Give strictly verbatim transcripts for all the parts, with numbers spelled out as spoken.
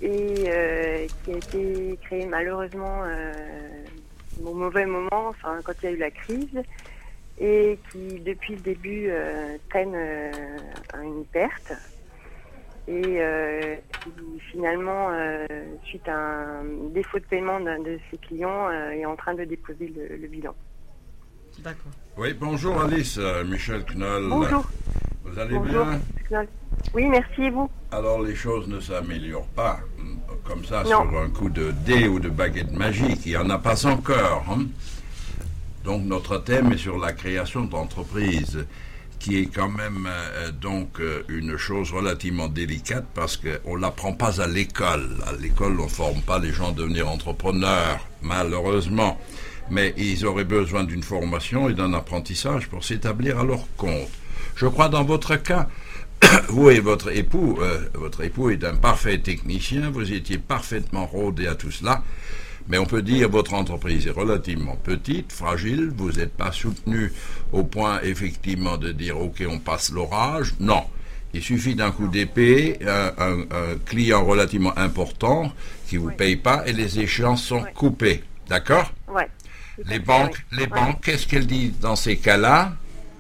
et euh, qui a été créé malheureusement euh, au mauvais moment, enfin quand il y a eu la crise, et qui depuis le début euh, traîne euh, une perte. Et euh, qui, finalement, euh, suite à un défaut de paiement d'un de ses clients, euh, est en train de déposer le, le bilan. D'accord. Oui, bonjour Alice, euh, Michel Knoll. Bonjour. Vous allez Bonjour. bien? Oui, merci, et vous? Alors les choses ne s'améliorent pas comme ça Non. sur un coup de dé ou de baguette magique. Il n'y en a pas encore. Hein? Donc notre thème est sur la création d'entreprises, qui est quand même euh, donc euh, une chose relativement délicate parce qu'on ne l'apprend pas à l'école. À l'école, on ne forme pas les gens à devenir entrepreneurs, malheureusement. Mais ils auraient besoin d'une formation et d'un apprentissage pour s'établir à leur compte. Je crois dans votre cas, vous et votre époux, euh, votre époux est un parfait technicien, vous étiez parfaitement rodé à tout cela. Mais on peut dire que votre entreprise est relativement petite, fragile, vous n'êtes pas soutenu au point effectivement de dire ok on passe l'orage. Non, il suffit d'un coup d'épée, un, un, un client relativement important qui ne vous Oui. paye pas et les échéances sont Oui. coupées. D'accord? Ouais. Les banques, oui. les Ouais. banques, qu'est-ce qu'elles disent dans ces cas-là?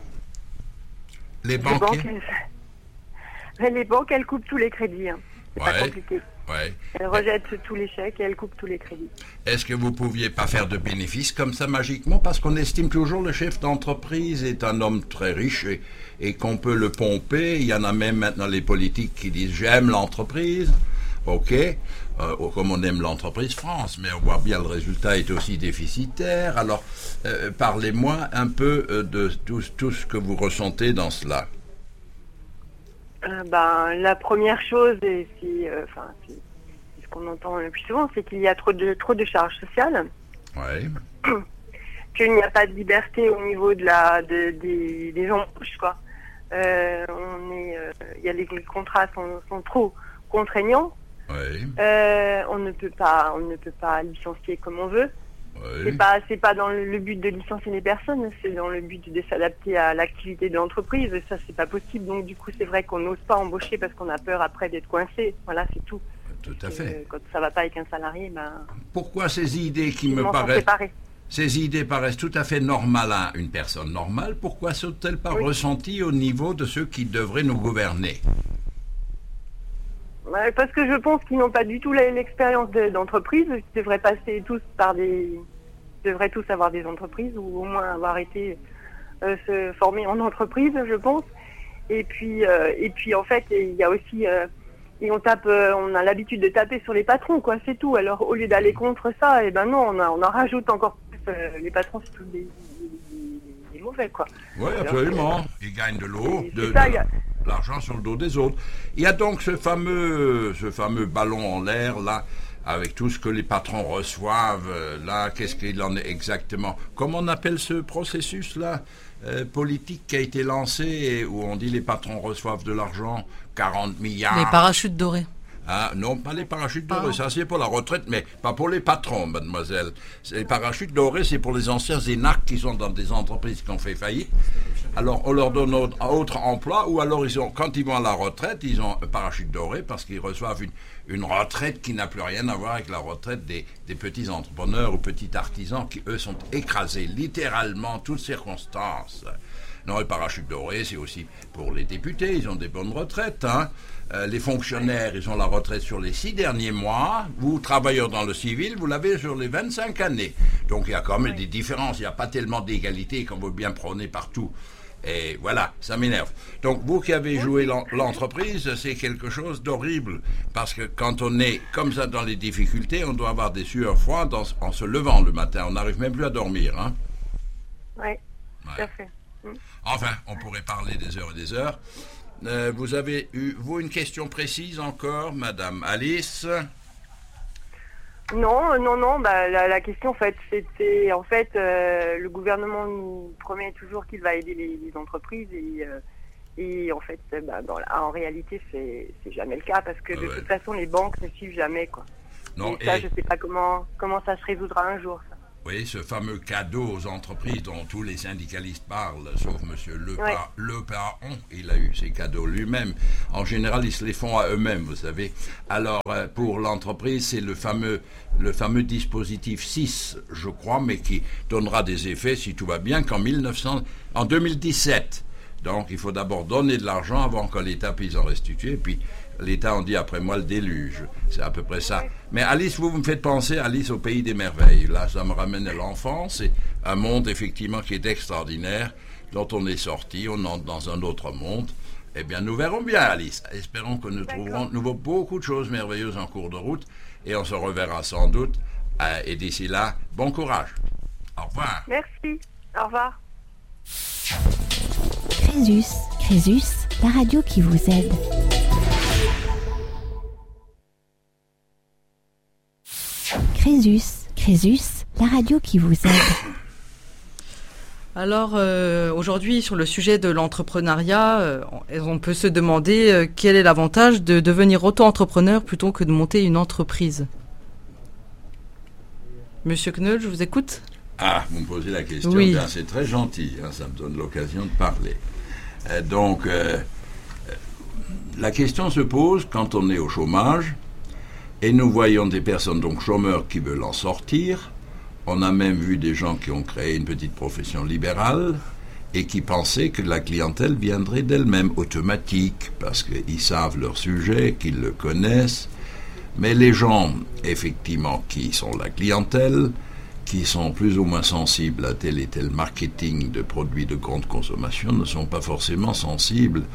Les Les banquiers? banques, elles, les banques, elles coupent tous les crédits. Hein. C'est pas Ouais. compliqué. Ouais. Elles rejettent tous les chèques et elles coupent tous les crédits. Est-ce que vous ne pouviez pas faire de bénéfices comme ça magiquement? Parce qu'on estime toujours le chef d'entreprise est un homme très riche et, et qu'on peut le pomper. Il y en a même maintenant les politiques qui disent j'aime l'entreprise. Ok, euh, comme on aime l'entreprise France, mais on voit bien le résultat est aussi déficitaire. Alors, euh, parlez-moi un peu euh, de tout, tout ce que vous ressentez dans cela. Euh, ben, la première chose, et c'est, euh, enfin, c'est, c'est ce qu'on entend le plus souvent, c'est qu'il y a trop de, trop de charges sociales, Oui. qu'il n'y a pas de liberté au niveau de la, de, des, des embauches, quoi. Euh, on est, euh, il y a les, les contrats sont, sont trop contraignants. Oui. Euh, on ne peut pas, on ne peut pas licencier comme on veut. Oui. C'est pas, c'est pas dans le but de licencier les personnes, c'est dans le but de s'adapter à l'activité de l'entreprise. Et ça, c'est pas possible. Donc, du coup, c'est vrai qu'on n'ose pas embaucher parce qu'on a peur après d'être coincé. Voilà, c'est tout. Tout à Et, fait. euh, quand ça va pas avec un salarié, ben, Pourquoi ces idées qui ils me m'en sont paraissent, séparés. ces idées paraissent tout à fait normales à une personne normale, pourquoi sont-elles pas Oui. ressenties au niveau de ceux qui devraient nous gouverner? Ouais, parce que je pense qu'ils n'ont pas du tout la- l'expérience de- d'entreprise. Ils devraient passer tous par des, ils devraient tous avoir des entreprises ou au moins avoir été euh, se former en entreprise, je pense. Et puis, euh, et puis en fait, il y a aussi, euh, et on tape, euh, on a l'habitude de taper sur les patrons, quoi, c'est tout. Alors au lieu d'aller contre ça, et ben non, on, a, on en rajoute encore plus. Euh, les patrons, c'est tous des, des, des mauvais, quoi. Oui, Alors, absolument. Ils gagnent de l'eau, c'est de, ça, de il y a- l'argent sur le dos des autres. Il y a donc ce fameux, ce fameux ballon en l'air, là, avec tout ce que les patrons reçoivent. euh, Là, qu'est-ce qu'il en est exactement? Comment on appelle ce processus-là euh, politique qui a été lancé et où on dit les patrons reçoivent de l'argent, quarante milliards. Les parachutes dorés. Ah, non, pas les parachutes Ah. dorés, ça c'est pour la retraite, mais pas pour les patrons, mademoiselle. C'est- Les parachutes dorés, c'est pour les anciens énarques qui sont dans des entreprises qui ont fait faillite. Alors, on leur donne autre, autre emploi, ou alors, ils ont, quand ils vont à la retraite, ils ont un parachute doré parce qu'ils reçoivent une, une retraite qui n'a plus rien à voir avec la retraite des, des petits entrepreneurs ou petits artisans qui, eux, sont écrasés, littéralement, toutes circonstances. Non, les parachutes dorés, c'est aussi pour les députés, ils ont des bonnes retraites, hein. Euh, les fonctionnaires, ils ont la retraite sur les six derniers mois. Vous, travailleurs dans le civil, vous l'avez sur les vingt-cinq années. Donc il y a quand même Oui. des différences. Il n'y a pas tellement d'égalité qu'on veut bien prôner partout. Et voilà, ça m'énerve. Donc vous qui avez joué l'en- l'entreprise, c'est quelque chose d'horrible. Parce que quand on est comme ça dans les difficultés, on doit avoir des sueurs froides en, en se levant le matin. On n'arrive même plus à dormir, hein. ouais, tout Ouais. à fait. Enfin, on pourrait parler des heures et des heures. Euh, vous avez eu, vous, une question précise encore, Madame Alice? Non, non, non. Bah, la, la question, en fait, c'était, en fait, euh, le gouvernement nous promet toujours qu'il va aider les, les entreprises et, euh, et en fait, euh, bah, dans la- en réalité, c'est, c'est jamais le cas parce que de Ouais. toute façon, les banques ne suivent jamais, quoi. Non, et ça, et- je sais pas comment, comment ça se résoudra un jour. Ça. Oui, ce fameux cadeau aux entreprises dont tous les syndicalistes parlent, sauf M. Lepa- Ouais. Leparon, il a eu ces cadeaux lui-même. En général, ils se les font à eux-mêmes, vous savez. Alors, euh, pour l'entreprise, c'est le fameux, le fameux dispositif six, je crois, mais qui donnera des effets, si tout va bien, qu'en mille neuf cents, en deux mille dix-sept. Donc, il faut d'abord donner de l'argent avant que l'État puisse en restituer, puis l'État en dit après moi le déluge. C'est à peu près ça. Mais Alice, vous me faites penser, Alice, au pays des merveilles. Là, ça me ramène à l'enfance. C'est un monde, effectivement, qui est extraordinaire, dont on est sorti, on entre dans un autre monde. Eh bien, nous verrons bien, Alice. Espérons que nous D'accord. trouverons de nouveau beaucoup de choses merveilleuses en cours de route. Et on se reverra sans doute. Euh, et d'ici là, bon courage. Au revoir. Merci. Au revoir. Crésus, Crésus, la radio qui vous aide. Crésus, Crésus, la radio qui vous aide. Alors, euh, aujourd'hui, sur le sujet de l'entrepreneuriat, euh, on peut se demander euh, quel est l'avantage de devenir auto-entrepreneur plutôt que de monter une entreprise. Monsieur Knoll, je vous écoute. Ah, vous me posez la question. Oui. Bien, c'est très gentil. Hein, ça me donne l'occasion de parler. Euh, donc, euh, la question se pose quand on est au chômage et nous voyons des personnes, donc chômeurs, qui veulent en sortir. On a même vu des gens qui ont créé une petite profession libérale et qui pensaient que la clientèle viendrait d'elle-même, automatique, parce qu'ils savent leur sujet, qu'ils le connaissent. Mais les gens, effectivement, qui sont la clientèle, qui sont plus ou moins sensibles à tel et tel marketing de produits de grande consommation, ne sont pas forcément sensibles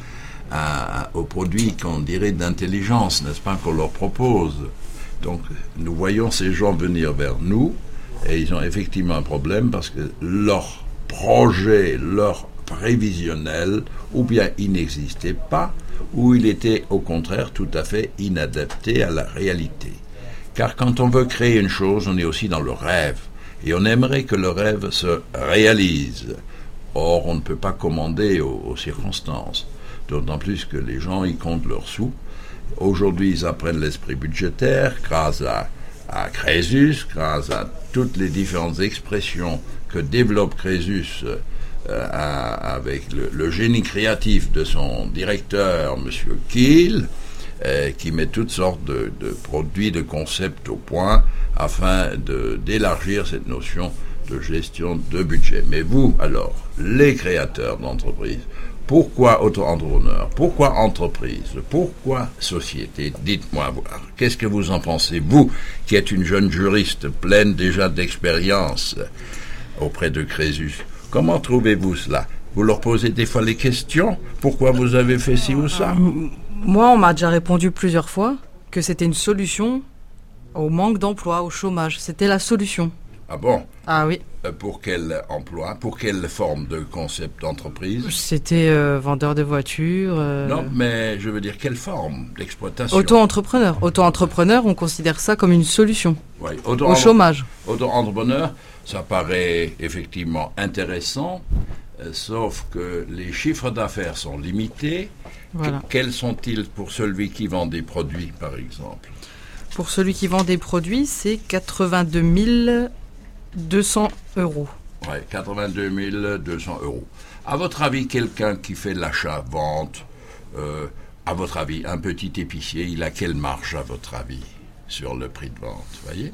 à, à, aux produits qu'on dirait d'intelligence, n'est-ce pas, qu'on leur propose. Donc, nous voyons ces gens venir vers nous, et ils ont effectivement un problème parce que leur projet, leur prévisionnel, ou bien il n'existait pas, ou il était au contraire tout à fait inadapté à la réalité. Car quand on veut créer une chose, on est aussi dans le rêve, et on aimerait que le rêve se réalise. Or, on ne peut pas commander aux, aux circonstances, d'autant plus que les gens y comptent leurs sous. Aujourd'hui, ils apprennent l'esprit budgétaire grâce à à Crésus, grâce à toutes les différentes expressions que développe Crésus euh, à, avec le, le génie créatif de son directeur, M. Kiel, euh, qui met toutes sortes de, de produits, de concepts au point afin de, d'élargir cette notion de gestion de budget. Mais vous, alors, les créateurs d'entreprises, pourquoi auto-entrepreneur? Pourquoi entreprise? Pourquoi société? Dites-moi, qu'est-ce que vous en pensez, vous, qui êtes une jeune juriste pleine déjà d'expérience auprès de Crésus? Comment trouvez-vous cela? Vous leur posez des fois les questions? Pourquoi vous avez fait ci ou ça? Moi, on m'a déjà répondu plusieurs fois que c'était une solution au manque d'emploi, au chômage. C'était la solution. Ah bon? Ah oui. Euh, pour quel emploi? Pour quelle forme de concept d'entreprise? C'était euh, vendeur de voitures. Euh... Non, mais je veux dire, quelle forme d'exploitation? Auto-entrepreneur. Auto-entrepreneur, on considère ça comme une solution Oui, au auto- chômage. Auto-entrepreneur, ça paraît effectivement intéressant, euh, sauf que les chiffres d'affaires sont limités. Voilà. Que- quels sont-ils pour celui qui vend des produits, par exemple? Pour celui qui vend des produits, c'est quatre-vingt-deux mille deux cents euros. Oui, quatre-vingt-deux mille deux cents euros. À votre avis, quelqu'un qui fait l'achat-vente, euh, à votre avis, un petit épicier, il a quelle marge, à votre avis, sur le prix de vente, voyez?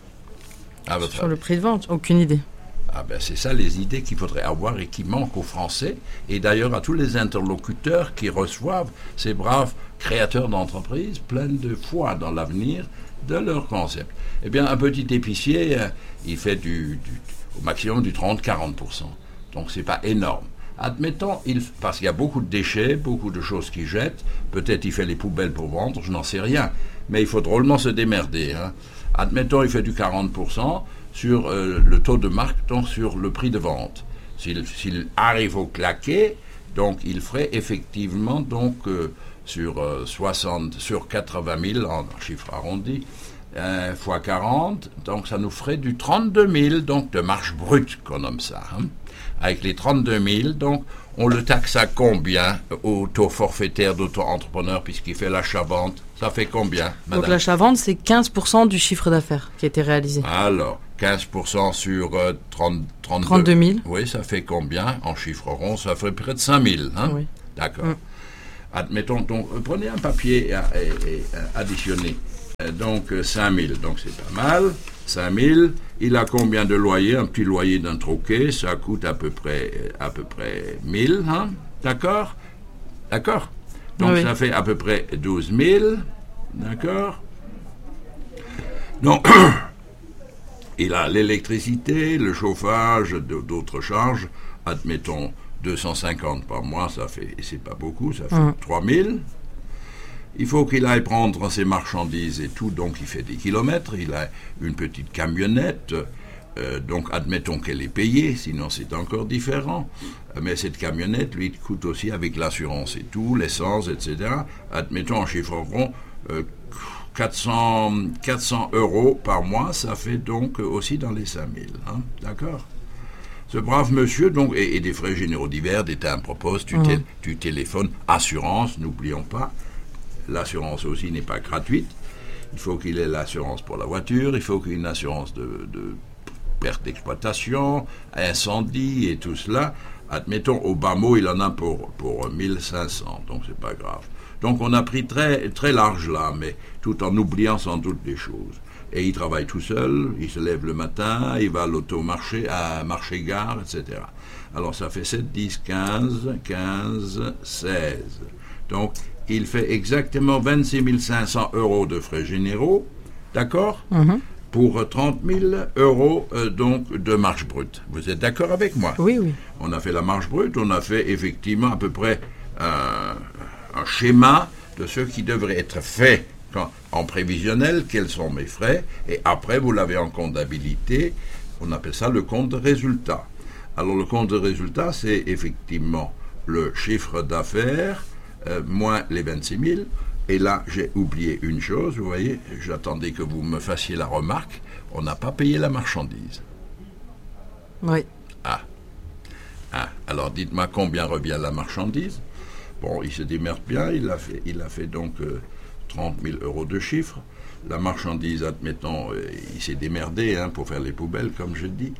À votre Sur avis. le prix de vente, aucune idée. Ah ben c'est ça les idées qu'il faudrait avoir et qui manquent aux Français, et d'ailleurs à tous les interlocuteurs qui reçoivent ces braves créateurs d'entreprises pleines de foi dans l'avenir de leur concept. Eh bien, un petit épicier, euh, il fait du, du, au maximum du trente à quarante pour cent. Donc c'est pas énorme. Admettons, il, parce qu'il y a beaucoup de déchets, beaucoup de choses qu'il jette, peut-être il fait les poubelles pour vendre, je n'en sais rien, mais il faut drôlement se démerder. Hein. Admettons, il fait du quarante pour cent sur euh, le taux de marque, donc sur le prix de vente. S'il, s'il arrive au claquet, donc il ferait effectivement donc euh, sur, euh, soixante, sur quatre-vingt mille, en chiffre arrondi, euh, fois quarante, donc ça nous ferait du trente-deux mille, donc de marge brute, qu'on nomme ça. Hein. Avec les trente-deux mille, donc, on le taxe à combien au taux forfaitaire d'auto-entrepreneur, puisqu'il fait l'achat-vente? Ça fait combien, madame? Donc l'achat-vente, c'est quinze pour cent du chiffre d'affaires qui a été réalisé. Alors, quinze pour cent sur euh, trente, trente-deux, trente-deux mille. Oui, ça fait combien? En chiffre rond, ça fait près de cinq mille. Hein? Oui. D'accord. Mm. Admettons, donc, prenez un papier et, et, et additionnez. Euh, donc, euh, cinq mille, donc c'est pas mal. cinq mille, il a combien de loyer? Un petit loyer d'un troquet, ça coûte à peu près, à peu près mille, hein? D'accord? D'accord? Donc oui. Ça fait à peu près douze mille, d'accord? Donc, il a l'électricité, le chauffage, d'autres charges, admettons deux cent cinquante par mois, ça fait, c'est pas beaucoup, ça fait mmh. trois mille. Il faut qu'il aille prendre ses marchandises et tout, donc il fait des kilomètres, il a une petite camionnette, euh, donc admettons qu'elle est payée, sinon c'est encore différent. Mais cette camionnette, lui, coûte aussi avec l'assurance et tout, l'essence, et cetera. Admettons en chiffre rond, euh, quatre cents euros par mois, ça fait donc aussi dans les cinq mille, hein, d'accord? Ce brave monsieur, donc, et, et des frais généraux divers, des timbres poste, tu, mmh. tu téléphones, assurance, n'oublions pas. L'assurance aussi n'est pas gratuite. Il faut qu'il ait l'assurance pour la voiture, il faut qu'il ait une assurance de, de perte d'exploitation, incendie et tout cela. Admettons, au bas mot, il en a pour, pour mille cinq cents, donc c'est pas grave. Donc on a pris très, très large là, mais tout en oubliant sans doute des choses. Et il travaille tout seul, il se lève le matin, il va à l'automarché, à marché-gare, et cetera. Alors ça fait sept, dix, quinze, quinze, seize. Donc il fait exactement vingt-six mille cinq cents euros de frais généraux, d'accord? Mm-hmm. Pour trente mille euros euh, donc de marge brute. Vous êtes d'accord avec moi? Oui, oui. On a fait la marge brute, on a fait effectivement à peu près euh, un schéma de ce qui devrait être fait quand, en prévisionnel, quels sont mes frais, et après vous l'avez en comptabilité, on appelle ça le compte de résultat. Alors le compte de résultat, c'est effectivement le chiffre d'affaires euh, moins les vingt-six mille. Et là, j'ai oublié une chose, vous voyez, j'attendais que vous me fassiez la remarque, on n'a pas payé la marchandise. Oui. Ah. Ah. Alors, dites-moi combien revient la marchandise. Bon, il se démerde bien, il a fait, il a fait donc euh, trente mille euros de chiffre. La marchandise, admettons, euh, il s'est démerdé hein, pour faire les poubelles, comme je dis.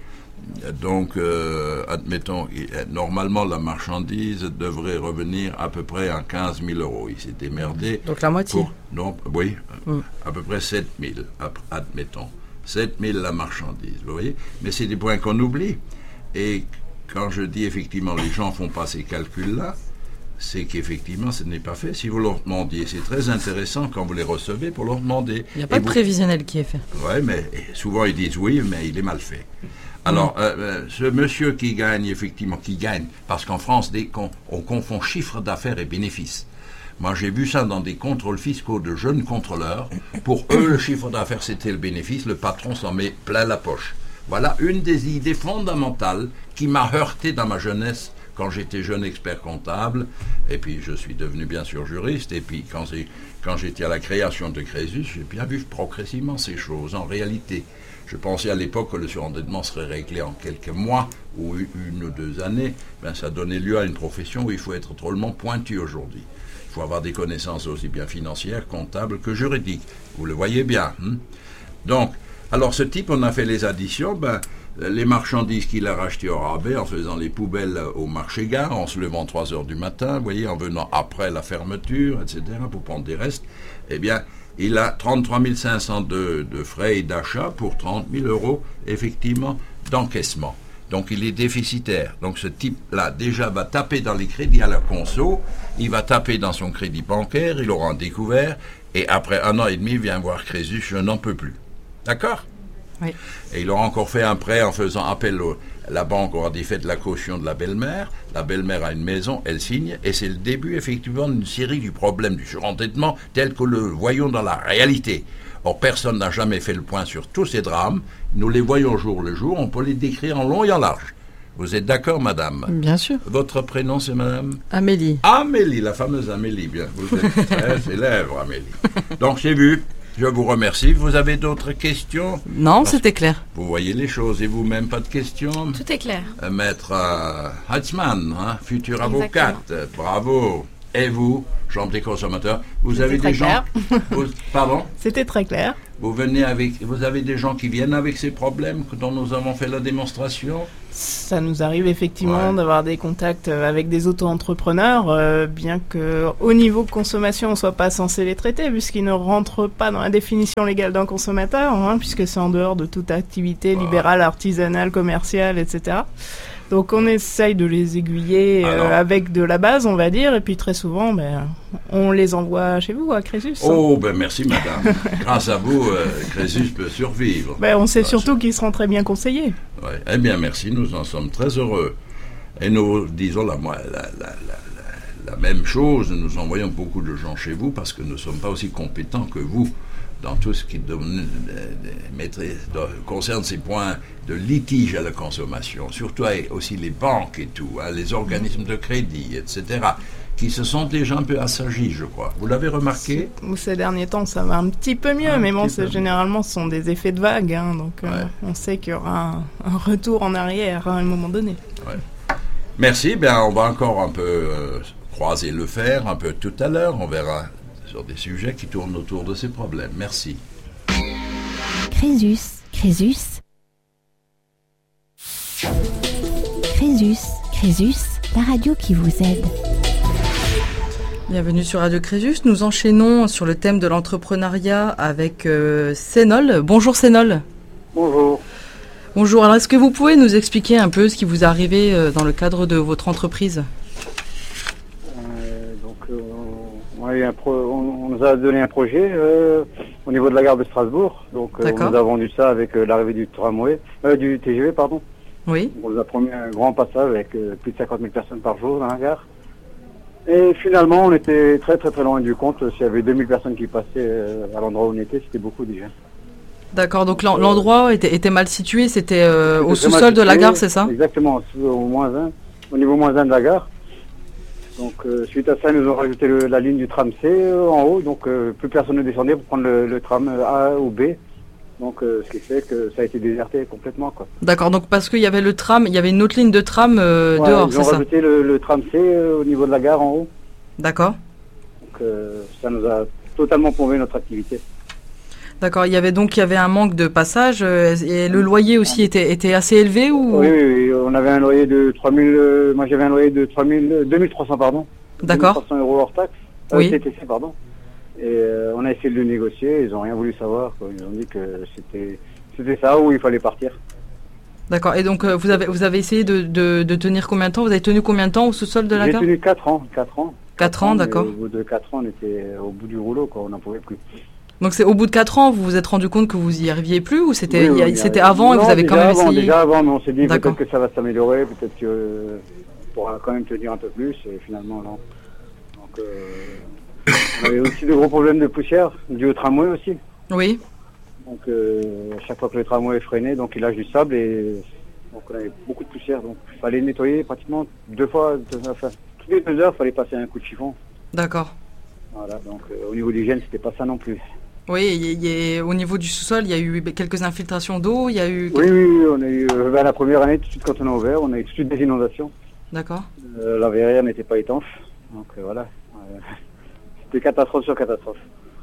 Donc, euh, admettons, normalement, la marchandise devrait revenir à peu près à quinze mille euros. Il s'est démerdé. Donc la moitié. Pour, non, oui, mm. à peu près sept mille, admettons. sept mille la marchandise, vous voyez. Mais c'est des points qu'on oublie. Et quand je dis effectivement, les gens ne font pas ces calculs-là, c'est qu'effectivement, ce n'est pas fait. Si vous leur demandiez, c'est très intéressant quand vous les recevez pour leur demander. Il n'y a pas Et de vous... prévisionnel qui est fait. Oui, mais souvent ils disent oui, mais il est mal fait. Alors, euh, ce monsieur qui gagne, effectivement, qui gagne, parce qu'en France, dès qu'on, on confond chiffre d'affaires et bénéfice. Moi, j'ai vu ça dans des contrôles fiscaux de jeunes contrôleurs. Pour eux, le chiffre d'affaires, c'était le bénéfice. Le patron s'en met plein la poche. Voilà une des idées fondamentales qui m'a heurté dans ma jeunesse, quand j'étais jeune expert comptable. Et puis, je suis devenu, bien sûr, juriste. Et puis, quand, c'est, quand j'étais à la création de Crésus, j'ai bien vu progressivement ces choses, en réalité. Je pensais à l'époque que le surendettement serait réglé en quelques mois ou une ou deux années. Ben, ça donnait lieu à une profession où il faut être drôlement pointu aujourd'hui. Il faut avoir des connaissances aussi bien financières, comptables que juridiques. Vous le voyez bien. Hein? Donc, alors ce type, on a fait les additions. Ben, les marchandises qu'il a rachetées au rabais en faisant les poubelles au marché-gare, en se levant trois heures du matin, vous voyez, en venant après la fermeture, et cetera, pour prendre des restes, eh bien, il a trente-trois mille cinq cents de, de frais et d'achat pour trente mille euros, effectivement, d'encaissement. Donc, il est déficitaire. Donc, ce type-là, déjà, va taper dans les crédits à la conso, il va taper dans son crédit bancaire, il aura un découvert, et après un an et demi, il vient voir Crésus, je n'en peux plus. D'accord ? Oui. Et il aura encore fait un prêt en faisant appel au... La banque aura défait de la caution de la belle-mère. La belle-mère a une maison, elle signe, et c'est le début, effectivement, d'une série du problème du surendettement tel que le voyons dans la réalité. Or, personne n'a jamais fait le point sur tous ces drames. Nous les voyons jour le jour, on peut les décrire en long et en large. Vous êtes d'accord, madame? Bien sûr. Votre prénom, c'est madame? Amélie. Amélie, la fameuse Amélie. Bien, vous êtes très célèbre, Amélie. Donc, j'ai vu. Je vous remercie. Vous avez d'autres questions? Non, c'était clair. Vous voyez les choses et vous-même, pas de questions? Tout est clair. Euh, Maître euh, Hatzmann, hein, future Exactement. avocate. Bravo. Et vous, Chambre des consommateurs, vous avez très des gens... clair. Vous- pardon? C'était très clair. Vous venez avec... Vous avez des gens qui viennent avec ces problèmes que- dont nous avons fait la démonstration? Ça nous arrive effectivement Ouais. d'avoir des contacts avec des auto-entrepreneurs, euh, bien que au niveau consommation, on ne soit pas censé les traiter, puisqu'ils ne rentrent pas dans la définition légale d'un consommateur, hein, puisque c'est en dehors de toute activité Ouais. libérale, artisanale, commerciale, et cetera. Donc on essaye de les aiguiller euh, Alors. avec de la base, on va dire, et puis très souvent, ben, on les envoie chez vous, à Crésus. Oh, ben merci madame. Grâce à vous, euh, Crésus peut survivre. Ben, on sait Ouais, surtout qu'ils seront très bien conseillés. Ouais. Eh bien, merci, nous en sommes très heureux. Et nous disons la, moi- la, la, la, la- la même chose, nous envoyons beaucoup de gens chez vous parce que nous ne sommes pas aussi compétents que vous dans tout ce qui donne- euh, maîtrise- de- concerne ces points de litige à la consommation, surtout avec aussi les banques et tout, hein, les organismes de crédit, et cetera, qui se sont déjà un peu assagis, je crois. Vous l'avez remarqué? Ou ces derniers temps, ça va un petit peu mieux, Un mais bon, petit c'est peu mieux. généralement, ce sont des effets de vague, hein, donc euh, Ouais. on sait qu'il y aura un, un retour en arrière à un moment donné. Merci, bien, on va encore un peu euh, croiser le fer, un peu tout à l'heure, on verra sur des sujets qui tournent autour de ces problèmes. Merci. Crésus, Crésus. Crésus, Crésus, la radio qui vous aide. Bienvenue sur Radio Crésus. Nous enchaînons sur le thème de l'entrepreneuriat avec euh, Sénol. Bonjour Sénol. Bonjour. Bonjour. Alors, est-ce que vous pouvez nous expliquer un peu ce qui vous est arrivé euh, dans le cadre de votre entreprise? Euh, donc, euh, on, a eu un pro- on, on nous a donné un projet euh, au niveau de la gare de Strasbourg. Donc, euh, D'accord. on nous a vendu ça avec euh, l'arrivée du tramway, euh, du T G V, pardon. Oui. On nous a promis un grand passage avec euh, plus de cinquante mille personnes par jour dans la gare. Et finalement, on était très très très loin du compte. S'il y avait deux mille personnes qui passaient euh, à l'endroit où on était, c'était beaucoup déjà. D'accord. Donc l'en- l'endroit était, était mal situé. C'était euh, au C'était très sous-sol mal de la situé. gare, c'est ça? Exactement, au au moins un, au niveau moins un de la gare. Donc euh, suite à ça, ils nous ont rajouté le- la ligne du tram C euh, en haut, donc euh, plus personne ne descendait pour prendre le, le tram euh, A ou B. Donc euh, ce qui fait que ça a été déserté complètement, quoi. D'accord. Donc parce qu'il y avait le tram, il y avait une autre ligne de tram euh, Ouais, dehors, ils c'est ont ça? rajouté le, le tram C euh, au niveau de la gare en haut. D'accord. Donc euh, ça nous a totalement plombé notre activité. D'accord. Il y avait donc il y avait un manque de passage euh, et le loyer aussi était, était assez élevé ou? Oui, oui, oui, on avait un loyer de trois mille, euh, moi j'avais un loyer de trois mille, euh, deux mille trois cents, pardon. D'accord. deux mille trois cents euros hors taxe. Euh, Oui. T T C, pardon. Et euh, on a essayé de le négocier, ils n'ont rien voulu savoir, quoi. Ils ont dit que c'était c'était ça où il fallait partir. D'accord. Et donc euh, vous avez vous avez essayé de, de, de tenir combien de temps? Vous avez tenu combien de temps au sous-sol de la J'ai gare? tenu quatre ans, quatre ans. Quatre ans, mais d'accord. Au bout de quatre ans, on était au bout du rouleau, quoi. On n'en pouvait plus. Donc c'est au bout de quatre ans, vous vous êtes rendu compte que vous y arriviez plus ou c'était Oui, oui, il y a- on y c'était arrive. avant et Non, vous avez déjà quand même avant, essayé? Déjà avant, mais on s'est dit D'accord. peut-être que ça va s'améliorer, peut-être que euh, on pourra quand même tenir un peu plus, et finalement non. Donc euh, on avait aussi de gros problèmes de poussière, dû au tramway aussi. Oui. Donc euh, à chaque fois que le tramway freinait, donc il lâche du sable et donc on avait beaucoup de poussière, donc il fallait nettoyer pratiquement deux fois, deux, enfin, toutes les deux heures, il fallait passer un coup de chiffon. D'accord. Voilà, donc euh, au niveau d'hygiène, c'était pas ça non plus. Oui, il y a- il y a- au niveau du sous-sol, il y a eu quelques infiltrations d'eau, il y a eu... Oui, oui, oui, on a eu, euh, ben, la première année, tout de suite quand on a ouvert, on a eu tout de suite des inondations. D'accord. Euh, la verrière n'était pas étanche, donc euh, voilà. Euh, c'était catastrophe sur catastrophe.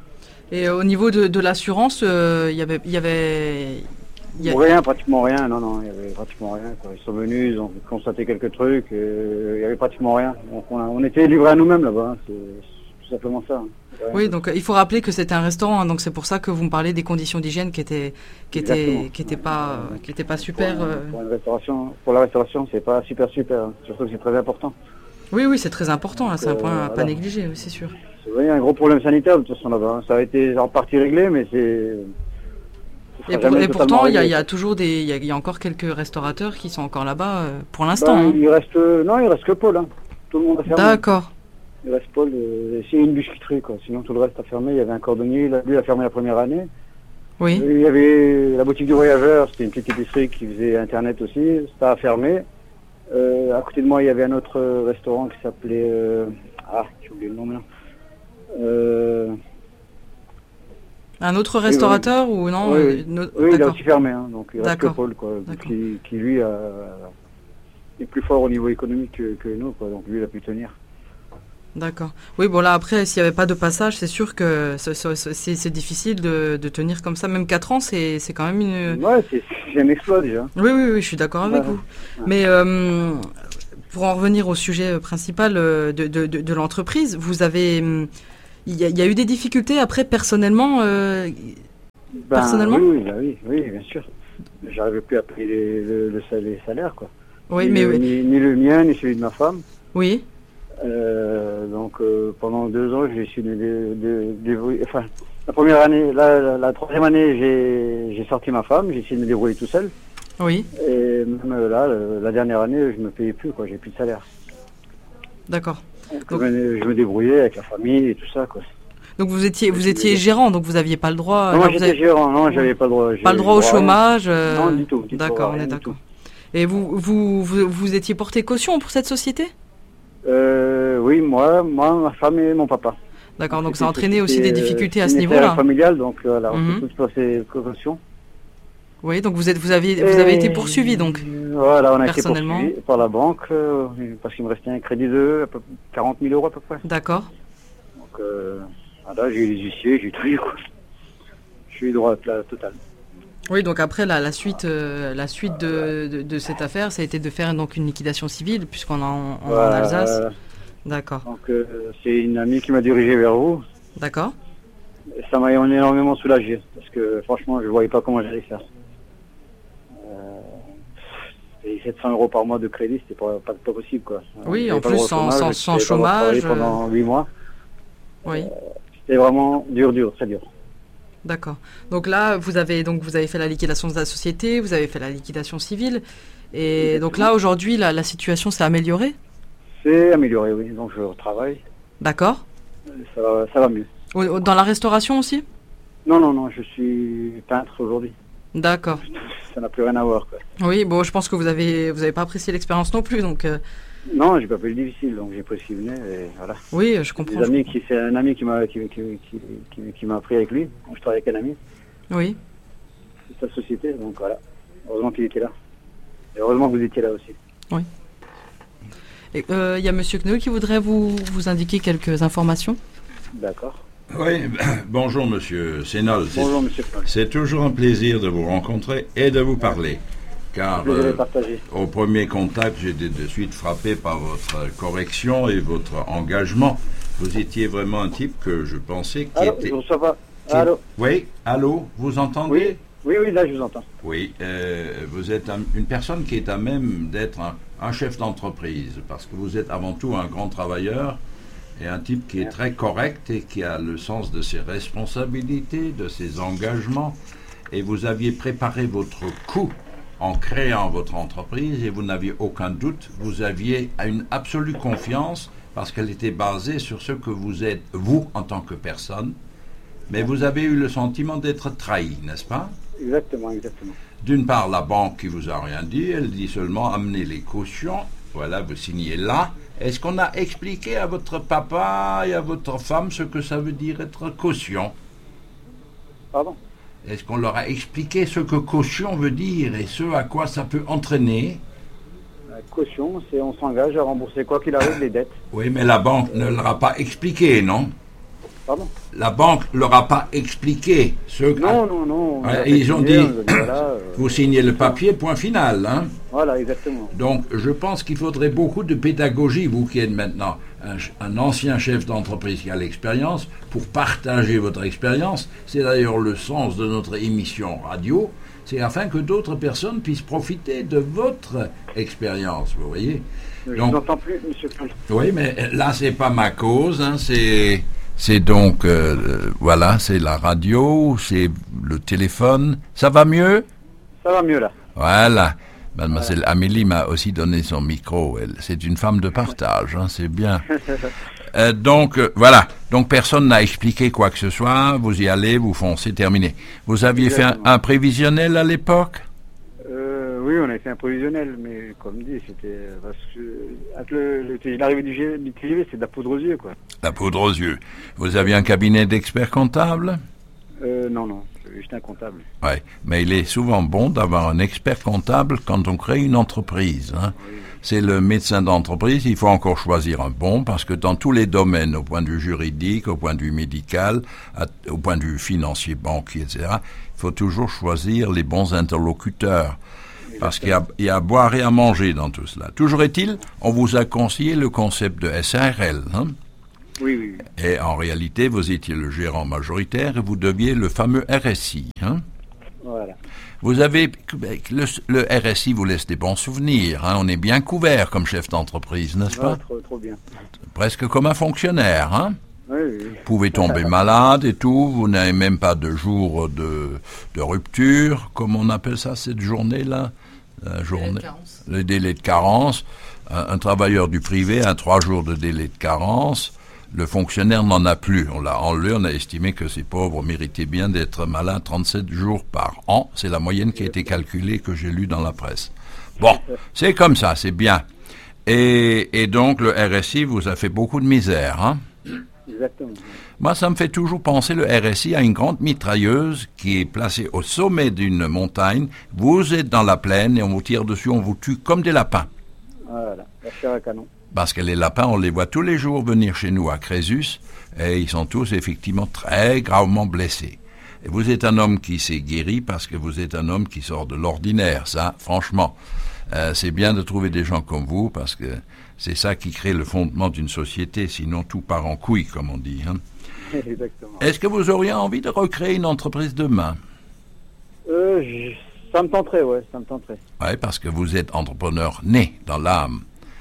Et euh, au niveau de, de l'assurance, euh, il y avait... Il y avait il y a- Rien, pratiquement rien, non, non, il y avait pratiquement rien, quoi. Ils sont venus, ils ont constaté quelques trucs, euh, il y avait pratiquement rien. Donc on, a- on était livrés à nous-mêmes là-bas, hein, c'est c'est tout simplement ça. hein. Oui, donc euh, il faut rappeler que c'était un restaurant, hein, donc c'est pour ça que vous me parlez des conditions d'hygiène qui étaient qui étaient Exactement. qui étaient pas euh, qui étaient pas super. Pour, un- euh. pour une restauration, pour la restauration, c'est pas super super, hein. Surtout que c'est très important. Oui, oui, c'est très important, là, c'est un Donc, point euh, à pas voilà. négliger, oui, c'est sûr. C'est vrai, il y a un gros problème sanitaire de toute façon là-bas, hein. Ça a été en partie réglé, mais c'est... ce sera Et, pour- jamais et totalement pourtant, il y, a- réglé. il y a toujours des, il y a, il y a encore quelques restaurateurs qui sont encore là-bas euh, pour l'instant. Ben, hein. il reste, euh, non, il reste que Paul, hein. Tout le monde a fermé. D'accord. Il reste Paul, euh, c'est une bûcherie, quoi. Sinon, tout le reste a fermé. Il y avait un cordonnier, lui, il a fermé la première année. Oui. Il y avait la boutique du voyageur, c'était une petite épicerie qui faisait Internet aussi. Ça a fermé. Euh, à côté de moi, il y avait un autre euh, restaurant qui s'appelait... Euh... Ah, j'ai oublié le nom maintenant. Euh... Un autre restaurateur oui, oui. ou non Oui, oui. No... oui il a aussi fermé, hein, donc il reste que Paul, quoi, qui, qui lui a, est plus fort au niveau économique que, que nous, quoi, donc lui il a pu tenir. D'accord. Oui, bon là après, s'il n'y avait pas de passage, c'est sûr que c'est, c'est, c'est difficile de, de tenir comme ça. Même quatre ans, c'est, c'est quand même une... Ouais, c'est, c'est un exploit déjà. Oui, oui, oui, je suis d'accord avec ouais. vous. Ouais. Mais euh, pour en revenir au sujet principal de, de, de, de l'entreprise, vous avez... Il y, a, il y a eu des difficultés après, personnellement euh, ben, personnellement oui, oui, ben oui, oui, bien sûr. J'arrivais plus à payer les, le, le, les salaires, quoi. Oui, ni, mais le, oui. Ni, ni le mien, ni celui de ma femme. Oui. Euh, donc euh, pendant deux ans, j'ai essayé de, de, de, de, enfin, la première année, la, la, la troisième année, j'ai, j'ai sorti ma femme, j'ai essayé de me débrouiller tout seul. Oui. Et même là, la dernière année, je me payais plus, quoi. J'ai plus de salaire. D'accord. Donc, donc, je me débrouillais avec la famille et tout ça, quoi. Donc vous étiez, vous étiez gérant, donc vous n'aviez pas le droit. Non, non j'étais avez... gérant, non, j'avais pas le droit. Pas le droit au chômage. Euh... Non, du tout. Du d'accord, tout, on est d'accord. Et vous, vous, vous, vous étiez porté caution pour cette société ? Euh, oui, moi, moi, ma femme et mon papa. D'accord, donc ça a entraîné aussi des difficultés à ce niveau-là. Familial, donc voilà, on mm-hmm. fait toutes ces précautions. Oui, donc vous êtes, vous avez, vous avez été poursuivi donc. Voilà, on a été poursuivi par la banque euh, parce qu'il me restait un crédit de à peu quarante mille euros à peu près. D'accord. Donc euh, voilà, j'ai eu les huissiers, j'ai tout eu quoi. Je suis droit à la totale. Oui, donc après la, la suite, euh, la suite de, de, de cette affaire, ça a été de faire donc une liquidation civile puisqu'on est en, en, voilà, en Alsace. Voilà. D'accord. Donc euh, c'est une amie qui m'a dirigé vers vous. D'accord. Et ça m'a énormément soulagé parce que franchement, je voyais pas comment j'allais faire. Et sept cents euros par mois de crédit, c'était pas, pas, pas possible, quoi. Oui, en plus, sans chômage. Sans, sans chômage pendant huit mois. Oui. Euh, c'était vraiment dur, dur, très dur. D'accord. Donc là, vous avez, donc, vous avez fait la liquidation de la société, vous avez fait la liquidation civile. Et donc là, aujourd'hui, la, la situation s'est améliorée ? C'est amélioré, oui. Donc je travaille. D'accord. Ça va, ça va mieux. Dans la restauration aussi ? Non, non, non, je suis peintre aujourd'hui. D'accord. Ça n'a plus rien à voir, quoi. Oui, bon, je pense que vous avez, vous avez pas apprécié l'expérience non plus, donc. Euh... Non, j'ai pas fait le difficile, donc j'ai pris ce qui venait, et voilà. Oui, je comprends. Des amis qui, c'est un ami qui m'a, qui, qui, qui, qui, qui m'a appris avec lui. Donc, je travaille avec un ami. Oui. C'est sa société, donc voilà. Heureusement qu'il était là. Et heureusement que vous étiez là aussi. Oui. Il euh, y a Monsieur Kneu qui voudrait vous, vous indiquer quelques informations. D'accord. Oui, bonjour Monsieur Sénol. Bonjour Monsieur Paul. C'est toujours un plaisir de vous rencontrer et de vous parler. Car euh, au premier contact, j'ai été de suite frappé par votre correction et votre engagement. Vous étiez vraiment un type que je pensais qui allô, était... Je ne reçois pas. Allô. Oui, allô, vous entendez ? Oui, oui, oui, là je vous entends. Oui, euh, vous êtes un, une personne qui est à même d'être un, un chef d'entreprise, parce que vous êtes avant tout un grand travailleur et un type qui est très correct et qui a le sens de ses responsabilités, de ses engagements. Et vous aviez préparé votre coup en créant votre entreprise et vous n'aviez aucun doute, vous aviez une absolue confiance parce qu'elle était basée sur ce que vous êtes, vous, en tant que personne. Mais vous avez eu le sentiment d'être trahi, n'est-ce pas ? Exactement, exactement. D'une part, la banque qui vous a rien dit, elle dit seulement amenez les cautions. Voilà, vous signez là. Est-ce qu'on a expliqué à votre papa et à votre femme ce que ça veut dire être caution ? Pardon ? Est-ce qu'on leur a expliqué ce que caution veut dire et ce à quoi ça peut entraîner ? La caution, c'est on s'engage à rembourser quoi qu'il arrive les dettes. Oui, mais la banque ne leur a pas expliqué, non ? Pardon ? La banque ne leur a pas expliqué ce que... Non, non, non. Ouais, ils ont dit, dit voilà, euh, vous signez le papier, point final. Hein. Voilà, exactement. Donc, je pense qu'il faudrait beaucoup de pédagogie, vous qui êtes maintenant un, un ancien chef d'entreprise qui a l'expérience, pour partager votre expérience. C'est d'ailleurs le sens de notre émission radio. C'est afin que d'autres personnes puissent profiter de votre expérience, vous voyez. Je donc, ne vous entends plus, monsieur Paul. Oui, mais là, c'est pas ma cause, hein, c'est... C'est donc, euh, voilà, c'est la radio, c'est le téléphone. Ça va mieux ? Ça va mieux, là. Voilà. Mademoiselle voilà. Amélie m'a aussi donné son micro. Elle, c'est une femme de partage, hein, c'est bien. euh, donc, euh, voilà. Donc, personne n'a expliqué quoi que ce soit. Vous y allez, vous foncez, terminé. Vous aviez Exactement. fait un, un prévisionnel à l'époque ? euh, Oui, on a fait un prévisionnel, mais comme dit, c'était parce que avec le, le, l'arrivée du, G, du T G V, c'est de la poudre aux yeux, quoi. La poudre aux yeux. Vous aviez un cabinet d'experts comptables? euh, Non, non, juste un comptable. Oui, mais il est souvent bon d'avoir un expert comptable quand on crée une entreprise. Hein. Oui. C'est le médecin d'entreprise, il faut encore choisir un bon, parce que dans tous les domaines, au point de vue juridique, au point de vue médical, à, au point de vue financier, banquier, et cetera, il faut toujours choisir les bons interlocuteurs. Parce qu'il y a, il y a à boire et à manger dans tout cela. Toujours est-il, on vous a conseillé le concept de S A R L. Hein? Oui, oui. Et en réalité, vous étiez le gérant majoritaire et vous deviez le fameux R S I. Hein? Voilà. Vous avez le, le R S I vous laisse des bons souvenirs. Hein? On est bien couvert comme chef d'entreprise, n'est-ce pas? Ouais, trop, trop bien. Presque comme un fonctionnaire. Hein? Oui, oui. Vous pouvez tomber malade et tout. Vous n'avez même pas de jour de, de rupture, comme on appelle ça cette journée-là. La journée, le délai de carence. Un, un travailleur du privé a trois jours de délai de carence. Le fonctionnaire n'en a plus. On l'a enlevé, on a estimé que ces pauvres méritaient bien d'être malades trente-sept jours par an. C'est la moyenne qui a été calculée, que j'ai lue dans la presse. Bon, c'est comme ça, c'est bien. Et, et donc, le R S I vous a fait beaucoup de misère, hein? Exactement. Moi, ça me fait toujours penser, le R S I, à une grande mitrailleuse qui est placée au sommet d'une montagne. Vous êtes dans la plaine et on vous tire dessus, on vous tue comme des lapins. Voilà, la chair à canon. Parce que les lapins, on les voit tous les jours venir chez nous à Crésus et ils sont tous effectivement très gravement blessés. Et vous êtes un homme qui s'est guéri parce que vous êtes un homme qui sort de l'ordinaire, ça, franchement. Euh, c'est bien de trouver des gens comme vous parce que c'est ça qui crée le fondement d'une société, sinon tout part en couille, comme on dit. Hein. Exactement. Est-ce que vous auriez envie de recréer une entreprise demain? euh, je, Ça me tenterait, ouais, ça me tenterait. Oui, parce que vous êtes entrepreneur né dans l'âme.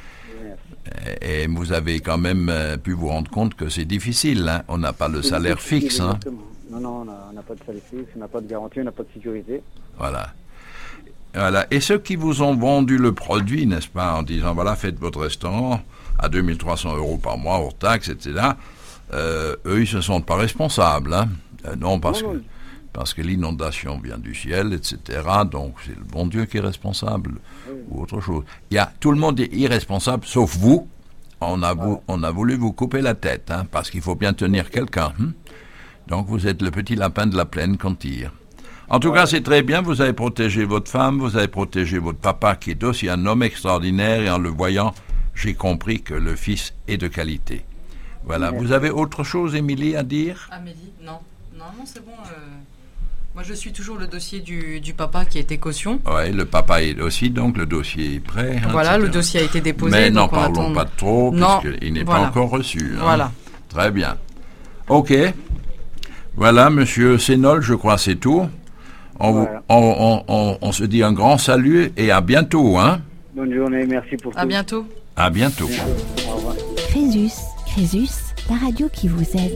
Et vous avez quand même euh, pu vous rendre compte que c'est difficile, hein? On n'a pas le salaire fixe. Hein? Non, non, on n'a pas de salaire fixe, on n'a pas de garantie, on n'a pas de sécurité. Voilà. Voilà. Et ceux qui vous ont vendu le produit, n'est-ce pas, en disant, voilà, faites votre restaurant à deux mille trois cents euros par mois, hors taxes, et cetera, euh, eux, ils ne se sentent pas responsables. Hein? Euh, non, parce non, non. que... Parce que l'inondation vient du ciel, et cetera. Donc, c'est le bon Dieu qui est responsable, oui. Ou autre chose. Il y a, tout le monde est irresponsable, sauf vous. On a, vous, on a voulu vous couper la tête, hein, parce qu'il faut bien tenir quelqu'un. Hein. Donc, vous êtes le petit lapin de la plaine qu'on tire. En tout ouais. cas, c'est très bien. Vous avez protégé votre femme, vous avez protégé votre papa, qui est aussi un homme extraordinaire. Et en le voyant, j'ai compris que le fils est de qualité. Voilà. Merci. Vous avez autre chose, Émilie, à dire? Amélie, non. Non, non, c'est bon. Euh... Moi, je suis toujours le dossier du, du papa qui a été caution. Oui, le papa est aussi, donc le dossier est prêt. Hein, voilà, et cetera. Le dossier a été déposé. Mais n'en donc parlons attend... pas trop, puisqu'il n'est voilà. pas encore reçu. Hein. Voilà. Très bien. OK. Voilà, monsieur Sénol, je crois c'est tout. On, voilà. vous, on, on, on, on se dit un grand salut et à bientôt. Hein. Bonne journée, merci pour tout. À bientôt. À bientôt. Au revoir. Crésus, Crésus, la radio qui vous aide.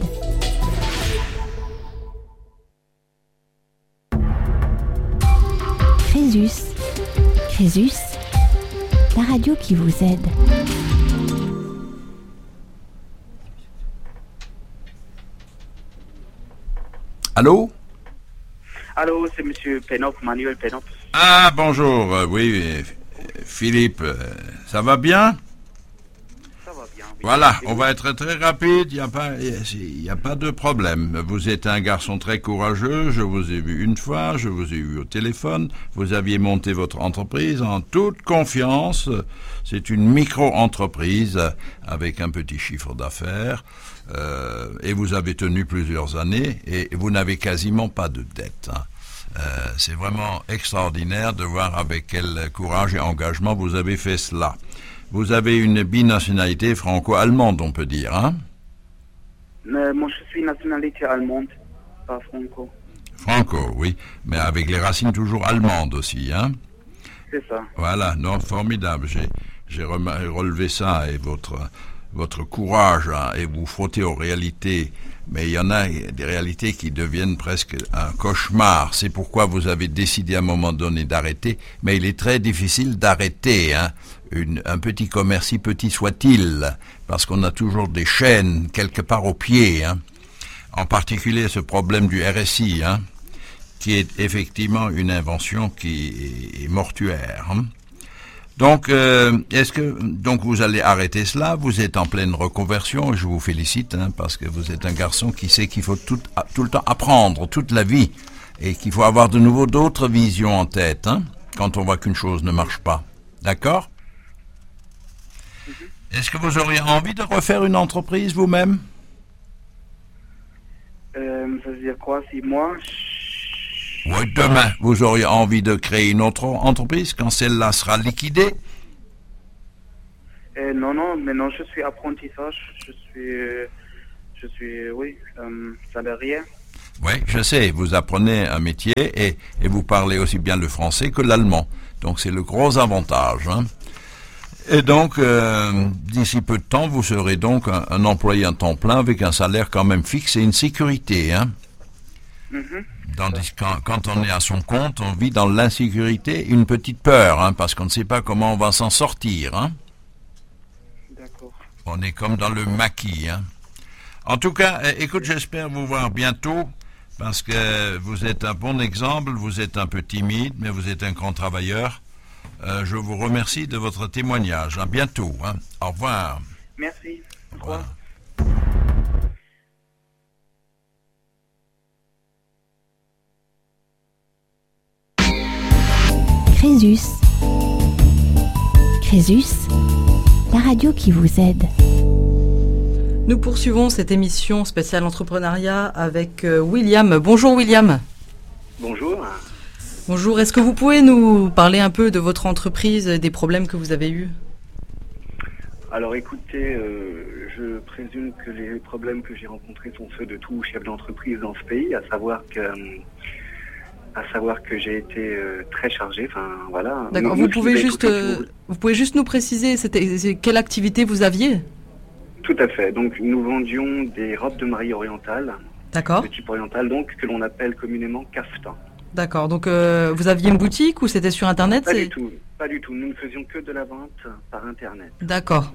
Crésus, Crésus, la radio qui vous aide. Allô? Allô, c'est monsieur Pénop, Manuel Pénop. Ah, bonjour, euh, oui, Philippe, euh, ça va bien? Ça va bien. Oui. Voilà, on va être très rapide, il n'y a pas, il n'y a pas de problème. Vous êtes un garçon très courageux, je vous ai vu une fois, je vous ai vu au téléphone, vous aviez monté votre entreprise en toute confiance. C'est une micro-entreprise avec un petit chiffre d'affaires. Euh, et vous avez tenu plusieurs années et vous n'avez quasiment pas de dette. Hein. Euh, c'est vraiment extraordinaire de voir avec quel courage et engagement vous avez fait cela. Vous avez une binationalité franco-allemande, on peut dire. Hein? Mais moi, je suis nationalité allemande, pas franco. Franco, oui, mais avec les racines toujours allemandes aussi. Hein? C'est ça. Voilà, non, formidable. J'ai, j'ai relevé ça et votre... votre courage hein, et vous frottez aux réalités, mais il y en a des réalités qui deviennent presque un cauchemar. C'est pourquoi vous avez décidé à un moment donné d'arrêter, mais il est très difficile d'arrêter hein, une, un petit commerce, si petit soit-il, parce qu'on a toujours des chaînes quelque part au pied, hein. En particulier ce problème du R S I, hein, qui est effectivement une invention qui est mortuaire. Hein. Donc, euh, est-ce que donc vous allez arrêter cela? Vous êtes en pleine reconversion et je vous félicite hein, parce que vous êtes un garçon qui sait qu'il faut tout, tout le temps apprendre, toute la vie, et qu'il faut avoir de nouveau d'autres visions en tête hein, quand on voit qu'une chose ne marche pas. D'accord? Mm-hmm. Est-ce que vous auriez envie de refaire une entreprise vous-même? euh, Ça veut dire quoi? Si moi... Oui, demain, vous auriez envie de créer une autre entreprise quand celle-là sera liquidée? euh, Non, non, mais non, je suis apprentissage, je suis, euh, je suis, oui, euh, salarié. Oui, je sais, vous apprenez un métier et, et vous parlez aussi bien le français que l'allemand. Donc c'est le gros avantage. Hein. Et donc, euh, d'ici peu de temps, vous serez donc un, un employé à temps plein avec un salaire quand même fixe et une sécurité. Hein. Mm-hmm. Tandis que quand, quand on est à son compte, on vit dans l'insécurité, une petite peur, hein, parce qu'on ne sait pas comment on va s'en sortir. Hein. D'accord. On est comme dans le maquis. Hein. En tout cas, écoute, j'espère vous voir bientôt, parce que vous êtes un bon exemple, vous êtes un peu timide, mais vous êtes un grand travailleur. Euh, je vous remercie de votre témoignage. À bientôt. Hein. Au revoir. Merci. Au revoir. Crésus. Crésus, la radio qui vous aide. Nous poursuivons cette émission spéciale entrepreneuriat avec euh, William. Bonjour William. Bonjour. Bonjour, est-ce que vous pouvez nous parler un peu de votre entreprise et des problèmes que vous avez eus? Alors écoutez, euh, je présume que les problèmes que j'ai rencontrés sont ceux de tout chef d'entreprise dans ce pays, à savoir que... Euh, à savoir que j'ai été euh, très chargé, enfin voilà. D'accord, vous pouvez juste euh, vous... vous pouvez juste nous préciser c'était quelle activité vous aviez? Tout à fait. Donc nous vendions des robes de mariée orientales. D'accord. De type oriental, donc que l'on appelle communément caftan. D'accord. Donc euh, vous aviez une boutique ou c'était sur internet? Pas du tout, pas du tout. Nous ne faisions que de la vente par internet. D'accord.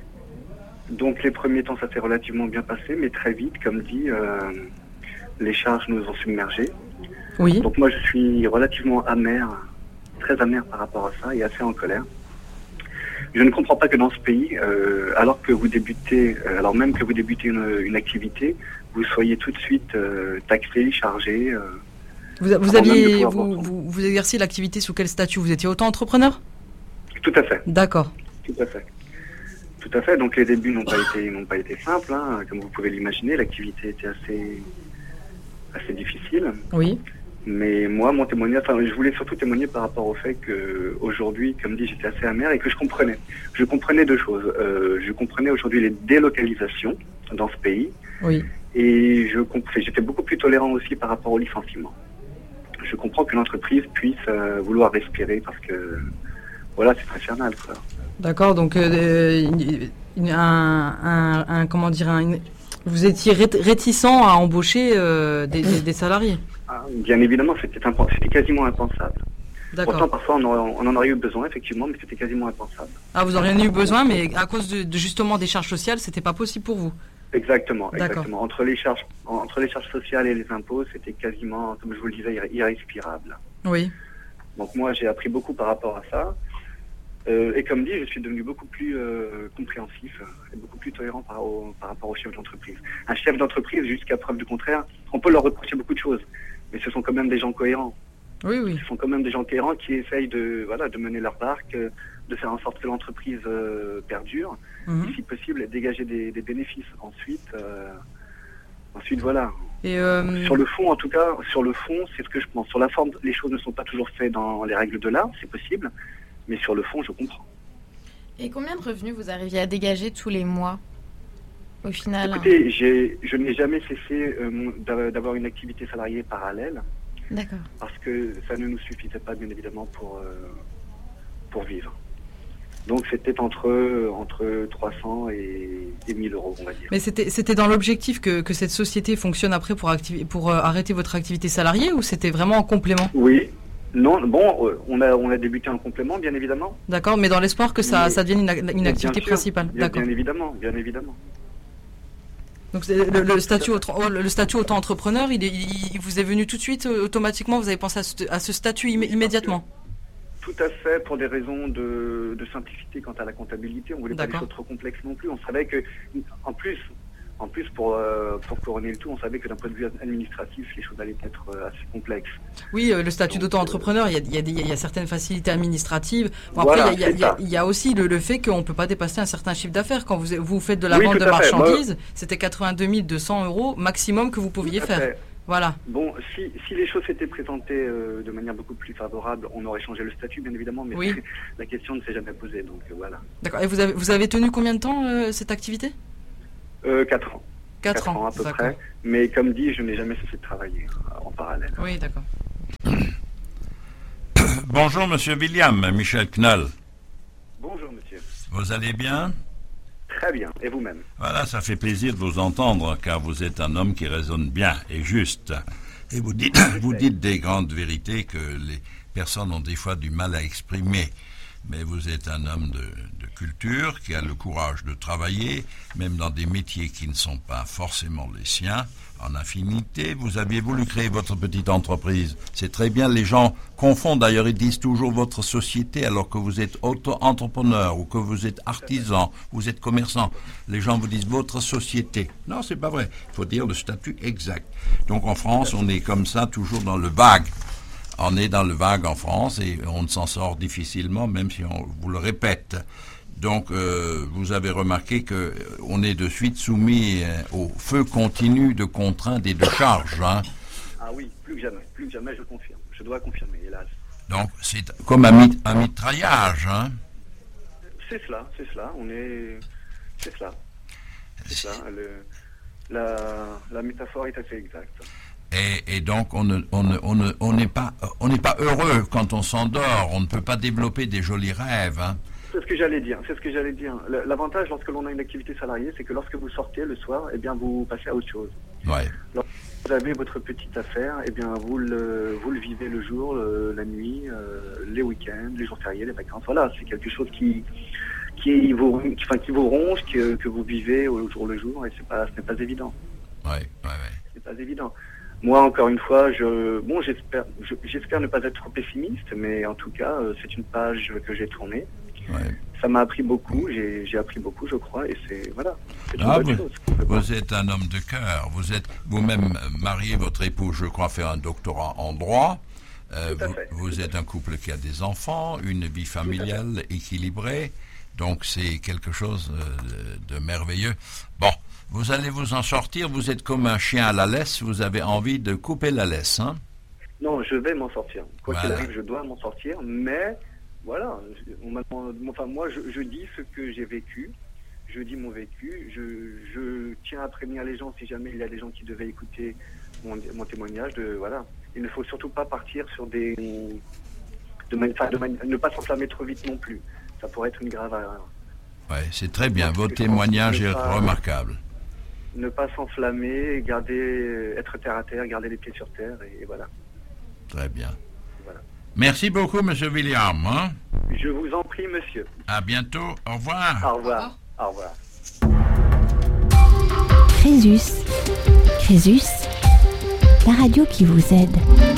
Donc les premiers temps ça s'est relativement bien passé, mais très vite, comme dit, euh, les charges nous ont submergés. Oui. Donc moi je suis relativement amer, très amer par rapport à ça et assez en colère. Je ne comprends pas que dans ce pays, euh, alors que vous débutez, euh, alors même que vous débutez une, une activité, vous soyez tout de suite euh, taxé, chargé. Euh, vous, vous aviez, vous, vous, vous exerciez l'activité sous quel statut? Vous étiez auto-entrepreneur? Tout à fait. D'accord. Tout à fait. Tout à fait. Donc les débuts n'ont pas été, n'ont pas été simples, hein, comme vous pouvez l'imaginer. L'activité était assez, assez difficile. Oui. Mais moi, mon témoignage, enfin, je voulais surtout témoigner par rapport au fait que aujourd'hui, comme dit, j'étais assez amer et que je comprenais. Je comprenais deux choses. Euh, je comprenais aujourd'hui les délocalisations dans ce pays. Oui. Et je j'étais beaucoup plus tolérant aussi par rapport au licenciement. Je comprends que l'entreprise puisse euh, vouloir respirer parce que, voilà, c'est infernal, quoi. D'accord. Donc, euh, un, un, un, comment dire, un, vous étiez réticent à embaucher euh, des, des, des salariés. Ah, bien évidemment, c'était c'était quasiment impensable. D'accord. Pourtant, parfois, on, aurait, on en aurait eu besoin, effectivement, mais c'était quasiment impensable. Ah, vous auriez eu besoin, mais à cause de, de justement des charges sociales, c'était pas possible pour vous. Exactement, exactement. Entre les charges, entre les charges sociales et les impôts, c'était quasiment, comme je vous le disais, irrespirable. Oui. Donc moi, j'ai appris beaucoup par rapport à ça. Euh, et comme dit, je suis devenu beaucoup plus euh, compréhensif et beaucoup plus tolérant par, au, par rapport au chef d'entreprise. Un chef d'entreprise, jusqu'à preuve du contraire, on peut leur reprocher beaucoup de choses, mais ce sont quand même des gens cohérents. Oui, oui. Ce sont quand même des gens cohérents qui essayent de, voilà, de mener leur barque, de faire en sorte que l'entreprise euh, perdure, mm-hmm. et si possible, dégager des, des bénéfices. Ensuite, euh, ensuite voilà. Et euh... Sur le fond, en tout cas, sur le fond, c'est ce que je pense. Sur la forme, les choses ne sont pas toujours faites dans les règles de l'art, c'est possible. Mais sur le fond, je comprends. Et combien de revenus vous arriviez à dégager tous les mois, au final? Écoutez, j'ai, je n'ai jamais cessé euh, d'avoir une activité salariée parallèle. D'accord. Parce que ça ne nous suffisait pas, bien évidemment, pour, euh, pour vivre. Donc c'était entre, entre trois cents et, et mille euros, on va dire. Mais c'était, c'était dans l'objectif que, que cette société fonctionne après pour, activer, pour euh, arrêter votre activité salariée, ou c'était vraiment en complément? Oui. Non, bon, euh, on a on a débuté en complément, bien évidemment. D'accord, mais dans l'espoir que ça, mais, ça devienne une, une activité sûr, principale. Bien, D'accord. Bien évidemment, bien évidemment. Donc le, le statut auto, le statut auto-entrepreneur, il, est, il, il vous est venu tout de suite, automatiquement, vous avez pensé à ce, à ce statut immé, immédiatement? Tout à fait, pour des raisons de, de simplicité quant à la comptabilité. On voulait pas des choses trop complexes non plus. On savait que, en plus, en plus pour, euh, pour couronner le tout, on savait que d'un point de vue administratif, les choses allaient être assez complexes. Oui, euh, le statut d'auto-entrepreneur, il y a, y, a y a certaines facilités administratives. Bon, après, il voilà, y, y, y, y a aussi le, le fait qu'on ne peut pas dépasser un certain chiffre d'affaires. Quand vous, vous faites de la oui, vente de marchandises, moi, c'était quatre-vingt-deux mille deux cents euros maximum que vous pouviez faire. Fait. Voilà. Bon, si, si les choses s'étaient présentées euh, de manière beaucoup plus favorable, on aurait changé le statut, bien évidemment, mais oui. La question ne s'est jamais posée, donc euh, voilà. D'accord. Et vous avez, vous avez tenu combien de temps euh, cette activité? euh, Quatre ans. Quatre ans, ans à peu près. Mais comme dit, je n'ai jamais cessé de travailler euh, en parallèle. Oui, d'accord. Bonjour, Monsieur William, Michel Knoll. Bonjour, monsieur. Vous allez bien? Très bien, et vous-même? Voilà, ça fait plaisir de vous entendre, car vous êtes un homme qui raisonne bien et juste. Et vous dites, vous dites des grandes vérités que les personnes ont des fois du mal à exprimer. Mais vous êtes un homme de, de culture qui a le courage de travailler, même dans des métiers qui ne sont pas forcément les siens, en affinité. Vous aviez voulu créer votre petite entreprise. C'est très bien, les gens confondent d'ailleurs, ils disent toujours votre société alors que vous êtes auto-entrepreneur ou que vous êtes artisan, vous êtes commerçant. Les gens vous disent votre société. Non, c'est pas vrai. Il faut dire le statut exact. Donc en France, on est comme ça, toujours dans le vague. On est dans le vague en France et on s'en sort difficilement, même si on vous le répète. Donc, euh, vous avez remarqué qu'on est de suite soumis euh, au feu continu de contraintes et de charges. Hein. Ah oui, plus que jamais, plus que jamais, je confirme. Je dois confirmer, hélas. Donc, c'est comme un, mit un mitraillage. Hein. C'est cela, c'est cela. On est... C'est cela. C'est cela. Le... La... La métaphore est assez exacte. Et, et donc, on ne, on ne, on ne, on n'est pas, on n'est pas heureux quand on s'endort. On ne peut pas développer des jolis rêves. Hein. C'est ce que j'allais dire. C'est ce que j'allais dire. L'avantage lorsque l'on a une activité salariée, c'est que lorsque vous sortez le soir, eh bien, vous passez à autre chose. Ouais. Lorsque vous avez votre petite affaire, eh bien, vous le, vous le vivez le jour, le, la nuit, euh, les week-ends, les jours fériés, les vacances. Voilà, c'est quelque chose qui, qui vous, qui, enfin, qui vous ronge, que, que vous vivez au jour le jour, et c'est pas, ce n'est pas évident. Ouais, ouais, ouais. C'est pas évident. Moi, encore une fois, je, bon, j'espère, j'espère ne pas être trop pessimiste, mais en tout cas, euh, c'est une page que j'ai tournée. Ouais. Ça m'a appris beaucoup, j'ai appris beaucoup, je crois, et c'est, voilà. Ah, vous, vous êtes un homme de cœur, vous êtes vous-même marié, votre époux, je crois, fait un doctorat en droit. Euh, vous, vous êtes un couple qui a des enfants, une vie familiale équilibrée, donc c'est quelque chose de, de merveilleux. Bon. Vous allez vous en sortir, vous êtes comme un chien à la laisse, vous avez envie de couper la laisse, hein? Non, je vais m'en sortir. Quoi voilà. qu'il arrive, je dois m'en sortir, mais voilà, on enfin, moi je, je dis ce que j'ai vécu, je dis mon vécu, je, je tiens à prévenir les gens si jamais il y a des gens qui devaient écouter mon, mon témoignage, de, voilà. Il ne faut surtout pas partir sur des... De mani, de mani, ne pas s'enflammer trop vite non plus, ça pourrait être une grave erreur. Oui, c'est très bien, votre témoignage est pas, remarquable. Ne pas s'enflammer, garder, être terre à terre, garder les pieds sur terre, et, et voilà. Très bien. Voilà. Merci beaucoup, Monsieur William. Hein? Je vous en prie, monsieur. À bientôt. Au revoir. Au revoir. Au revoir. Crésus. Crésus, la radio qui vous aide.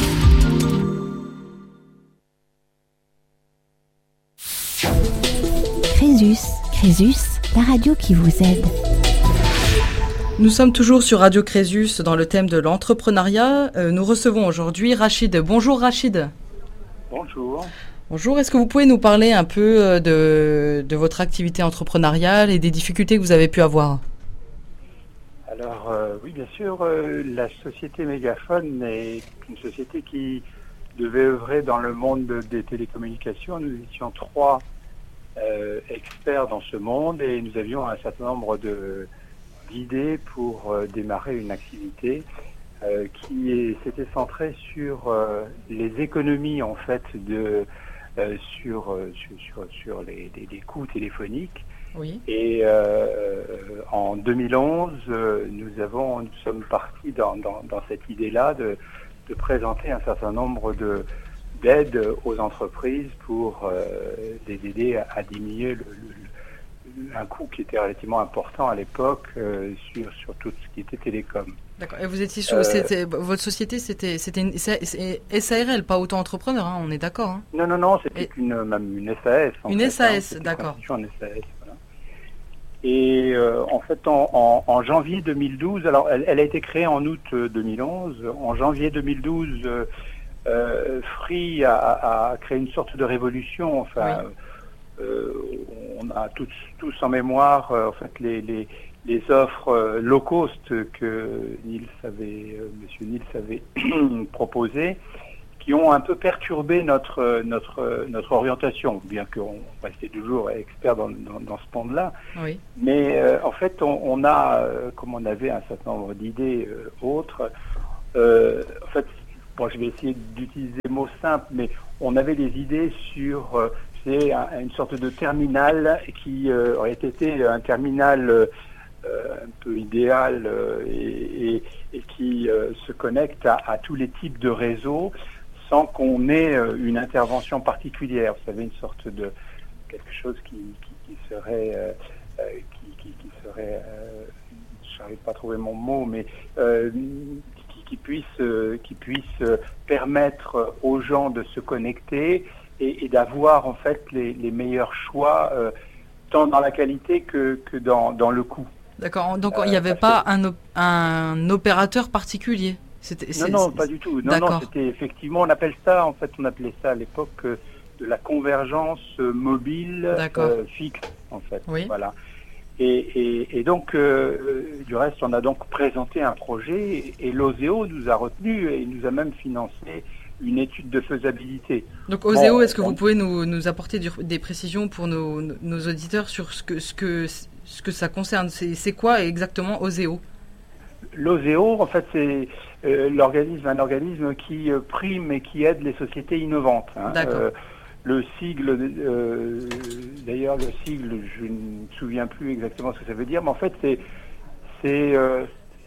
Crésus. Crésus, la radio qui vous aide. Nous sommes toujours sur Radio Crésus dans le thème de l'entrepreneuriat. Euh, nous recevons aujourd'hui Rachid. Bonjour Rachid. Bonjour. Bonjour, est-ce que vous pouvez nous parler un peu de, de votre activité entrepreneuriale et des difficultés que vous avez pu avoir? Alors euh, oui, bien sûr, euh, la société Mégaphone est une société qui devait œuvrer dans le monde de, des télécommunications. Nous étions trois euh, experts dans ce monde et nous avions un certain nombre de d'idées pour euh, démarrer une activité euh, qui s'était centrée sur euh, les économies en fait de euh, sur, euh, sur sur sur les, les, les coûts téléphoniques. Oui. Et euh, en deux mille onze, euh, nous avons nous sommes partis dans dans, dans cette idée-là de de présenter un certain nombre de d'aides aux entreprises pour euh, les aider à, à diminuer le, le un coût qui était relativement important à l'époque euh, sur, sur tout ce qui était télécom. D'accord. Et vous étiez sur, euh, c'était, votre société, c'était, c'était une S A R L, pas auto-entrepreneur, hein, on est d'accord, hein. Non, non, non, c'était Et... une, même une S A S. Une fait, S A S, hein, d'accord. Une S A S, voilà. Et euh, en fait, en, en, en janvier deux mille douze, alors elle, elle a été créée en août deux mille onze. En janvier deux mille douze, euh, euh, Free a, a créé une sorte de révolution. Enfin, oui. euh, on a tous, tous en mémoire, euh, en fait, les, les, les offres euh, low cost que Niels avait, euh, Monsieur Niels avait proposées, qui ont un peu perturbé notre notre notre orientation, bien qu'on restait toujours experts dans, dans, dans ce monde-là. Oui. Mais euh, en fait, on, on a, euh, comme on avait un certain nombre d'idées euh, autres, euh, en fait, bon, je vais essayer d'utiliser des mots simples, mais on avait des idées sur, euh, c'est un, une sorte de terminal qui euh, aurait été un terminal euh, un peu idéal euh, et, et, et qui euh, se connecte à, à tous les types de réseaux, sans qu'on ait une intervention particulière. Vous savez, une sorte de quelque chose qui, qui, qui serait, euh, qui, qui, qui serait, euh, je n'arrive pas à trouver mon mot, mais euh, qui, qui puisse, euh, qui puisse permettre aux gens de se connecter et, et d'avoir en fait les, les meilleurs choix, euh, tant dans la qualité que, que dans, dans le coût. D'accord. Donc il n'y avait euh, pas un, op- un opérateur particulier. C'était, non, non, pas du tout. Non, non, c'était effectivement, on appelle ça, en fait, on appelait ça à l'époque euh, de la convergence euh, mobile euh, fixe, en fait. Oui. Voilà. Et, et, et donc, euh, du reste, on a donc présenté un projet et l'Oseo nous a retenu et nous a même financé une étude de faisabilité. Donc, Oseo, bon, est-ce que on... vous pouvez nous, nous apporter du, des précisions pour nos, nos auditeurs sur ce que, ce que, ce que ça concerne? C'est, c'est quoi exactement Oseo? L'Oseo, en fait, c'est euh, l'organisme, un organisme qui euh, prime et qui aide les sociétés innovantes. Hein. D'accord. Euh, le sigle, euh, d'ailleurs, le sigle, je ne me souviens plus exactement ce que ça veut dire, mais en fait, c'est... c'est euh,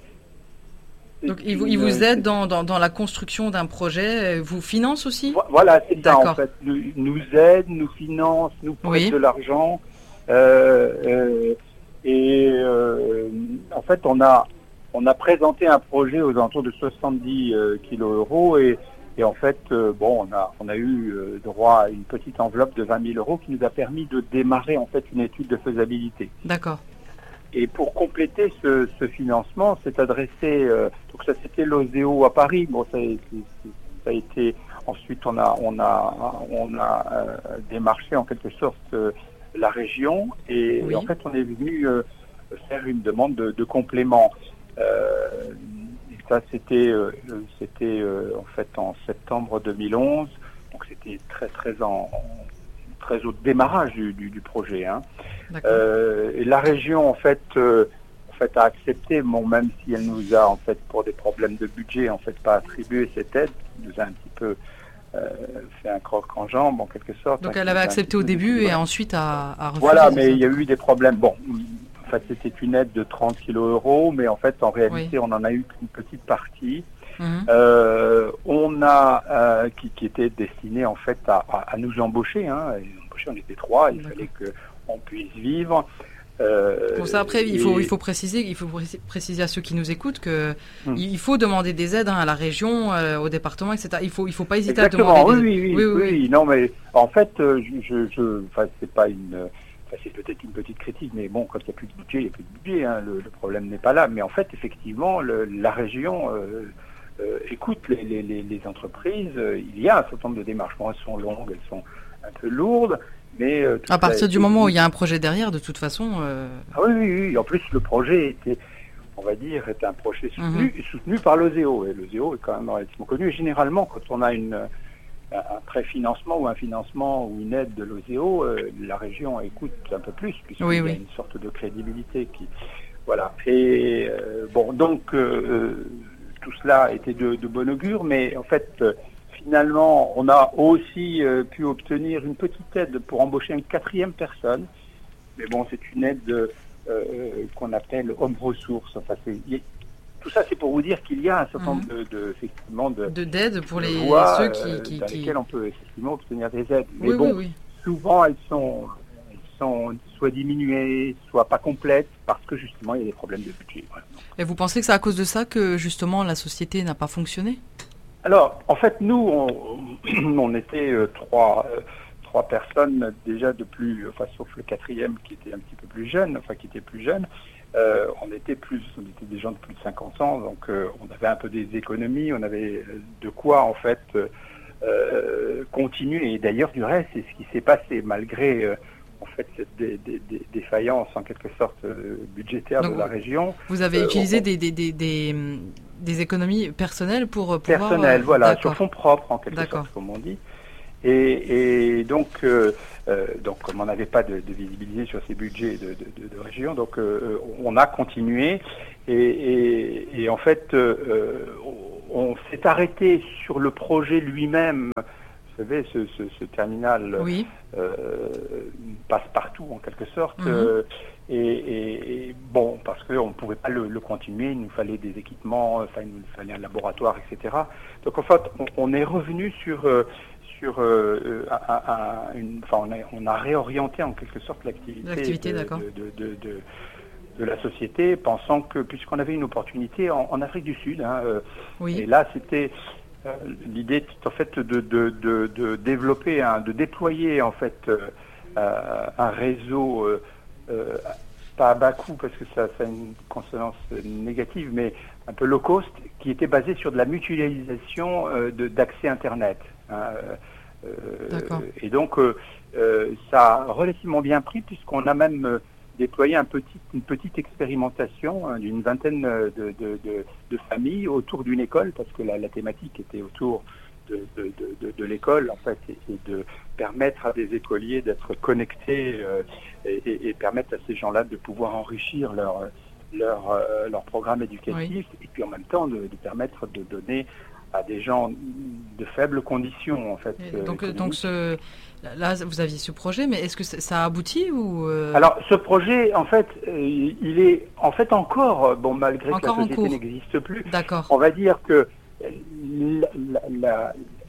Donc, il vous, il vous aide dans, dans, dans la construction d'un projet, vous finance aussi? Voilà, c'est ça, en fait. Nous, nous aide, nous finance, nous prête oui. de l'argent. Euh, euh, et euh, en fait, on a... On a présenté un projet aux alentours de soixante-dix euh, kilos euros et, et en fait, euh, bon, on a, on a eu euh, droit à une petite enveloppe de vingt mille euros qui nous a permis de démarrer en fait une étude de faisabilité. D'accord. Et pour compléter ce, ce financement, c'est adressé, euh, donc ça c'était l'Oseo à Paris. Bon, ça, ça a été, ensuite on a, on a, on a euh, démarché en quelque sorte euh, la région et, oui. et en fait on est venu euh, faire une demande de, de complément. Euh, et ça c'était euh, c'était euh, en fait en septembre deux mille onze, donc c'était très très en, en très au démarrage du, du, du projet. Hein. Euh, et la région en fait euh, en fait a accepté, bon, même si elle nous a en fait pour des problèmes de budget en fait pas attribué cette aide, nous a un petit peu euh, fait un croc en jambe en quelque sorte. Donc elle avait accepté au début et ensuite a, a refusé. Voilà, mais il y a eu des problèmes. Bon. En fait, c'était une aide de trente kilos euros, mais en fait, en réalité, oui. on en a eu qu'une petite partie. Mmh. Euh, on a euh, qui, qui était destiné en fait à, à, à nous embaucher. Hein. Et embaucher, on était trois. Il D'accord. fallait que on puisse vivre. Euh, Pour ça, après, et... il faut il faut préciser, il faut préciser à ceux qui nous écoutent que mmh. il faut demander des aides hein, à la région, euh, au département, et cetera. Il faut il faut pas hésiter Exactement. à demander. Oui, des... oui, oui, oui, oui, oui. Non, mais en fait, je, je, enfin, c'est pas une. C'est peut-être une petite critique, mais bon, quand il n'y a plus de budget, il n'y a plus de budget, hein, le, le problème n'est pas là. Mais en fait, effectivement, le, la région euh, euh, écoute les, les, les entreprises. Il y a un certain nombre de démarches. Bon, elles sont longues, elles sont un peu lourdes, mais... Euh, à partir du moment où il y a un projet derrière, de toute façon... Euh... Ah oui, oui, oui. En plus, le projet était, on va dire, était un projet soutenu, mm-hmm. soutenu par l'Oseo. Et l'Oseo est quand même relativement connu. Et généralement, quand on a une... un préfinancement ou un financement ou une aide de l'Oseo, euh, la région écoute un peu plus, puisqu'il oui, y a oui. une sorte de crédibilité qui... Voilà. Et euh, bon, donc, euh, tout cela était de, de bon augure, mais en fait, euh, finalement, on a aussi euh, pu obtenir une petite aide pour embaucher une quatrième personne. Mais bon, c'est une aide euh, qu'on appelle homme ressources. Enfin, c'est... Tout ça, c'est pour vous dire qu'il y a un certain nombre mmh. de, de, effectivement, de, de d'aide pour les voies, ceux qui, qui, dans qui... lesquelles on peut effectivement obtenir des aides. Mais oui, bon, oui, oui. souvent elles sont, elles sont soit diminuées, soit pas complètes, parce que justement il y a des problèmes de budget. Voilà. Et vous pensez que c'est à cause de ça que justement la société n'a pas fonctionné? Alors, en fait, nous, on, on était euh, trois, euh, trois personnes déjà de plus, enfin, sauf le quatrième qui était un petit peu plus jeune, enfin, qui était plus jeune. Euh, on était plus, on était des gens de plus de cinquante ans, donc euh, on avait un peu des économies, on avait de quoi, en fait, euh, continuer. Et d'ailleurs, du reste, c'est ce qui s'est passé, malgré, euh, en fait, cette dé, dé, dé, défaillance, en quelque sorte, euh, budgétaire donc de la région. Vous avez euh, utilisé on, des, des, des, des, des économies personnelles pour pouvoir... Personnelles, euh, voilà, sur fonds propres, en quelque sorte, comme on dit. Et, et donc, euh, euh, donc, comme on n'avait pas de, de visibilité sur ces budgets de, de, de, de région, donc euh, on a continué. Et, et, et en fait, euh, on, on s'est arrêté sur le projet lui-même. Vous savez, ce, ce, ce terminal oui. euh, passe partout, en quelque sorte. Mm-hmm. euh, et, et, et bon, parce qu'on ne pouvait pas le, le continuer, il nous fallait des équipements, enfin, il nous fallait un laboratoire, et cetera. Donc, en fait, on, on est revenu sur... Euh, sur euh, à, à, une, enfin, on a, on a réorienté en quelque sorte l'activité de, de, de, de, de, de la société, pensant que, puisqu'on avait une opportunité en, en Afrique du Sud, hein, euh, oui. et là c'était euh, l'idée en fait de, de, de, de développer, un, de déployer en fait euh, euh, un réseau, euh, euh, pas à bas coût parce que ça, ça a une consonance négative, mais un peu low cost, qui était basé sur de la mutualisation euh, de, d'accès Internet. Hein, euh, et donc, euh, euh, ça a relativement bien pris puisqu'on a même euh, déployé un petit, une petite expérimentation hein, d'une vingtaine de, de, de, de familles autour d'une école, parce que la, la thématique était autour de, de, de, de l'école, en fait, et, et de permettre à des écoliers d'être connectés euh, et, et, et permettre à ces gens-là de pouvoir enrichir leur, leur, euh, leur programme éducatif, oui. Et puis en même temps de, de permettre de donner à des gens de faibles conditions, en fait. Et donc, euh, donc ce, là, vous aviez ce projet, mais est-ce que ça a abouti ou euh... Alors, ce projet, en fait, euh, il est en fait encore, bon, malgré encore que la société n'existe plus, d'accord. On va dire que la, la, la,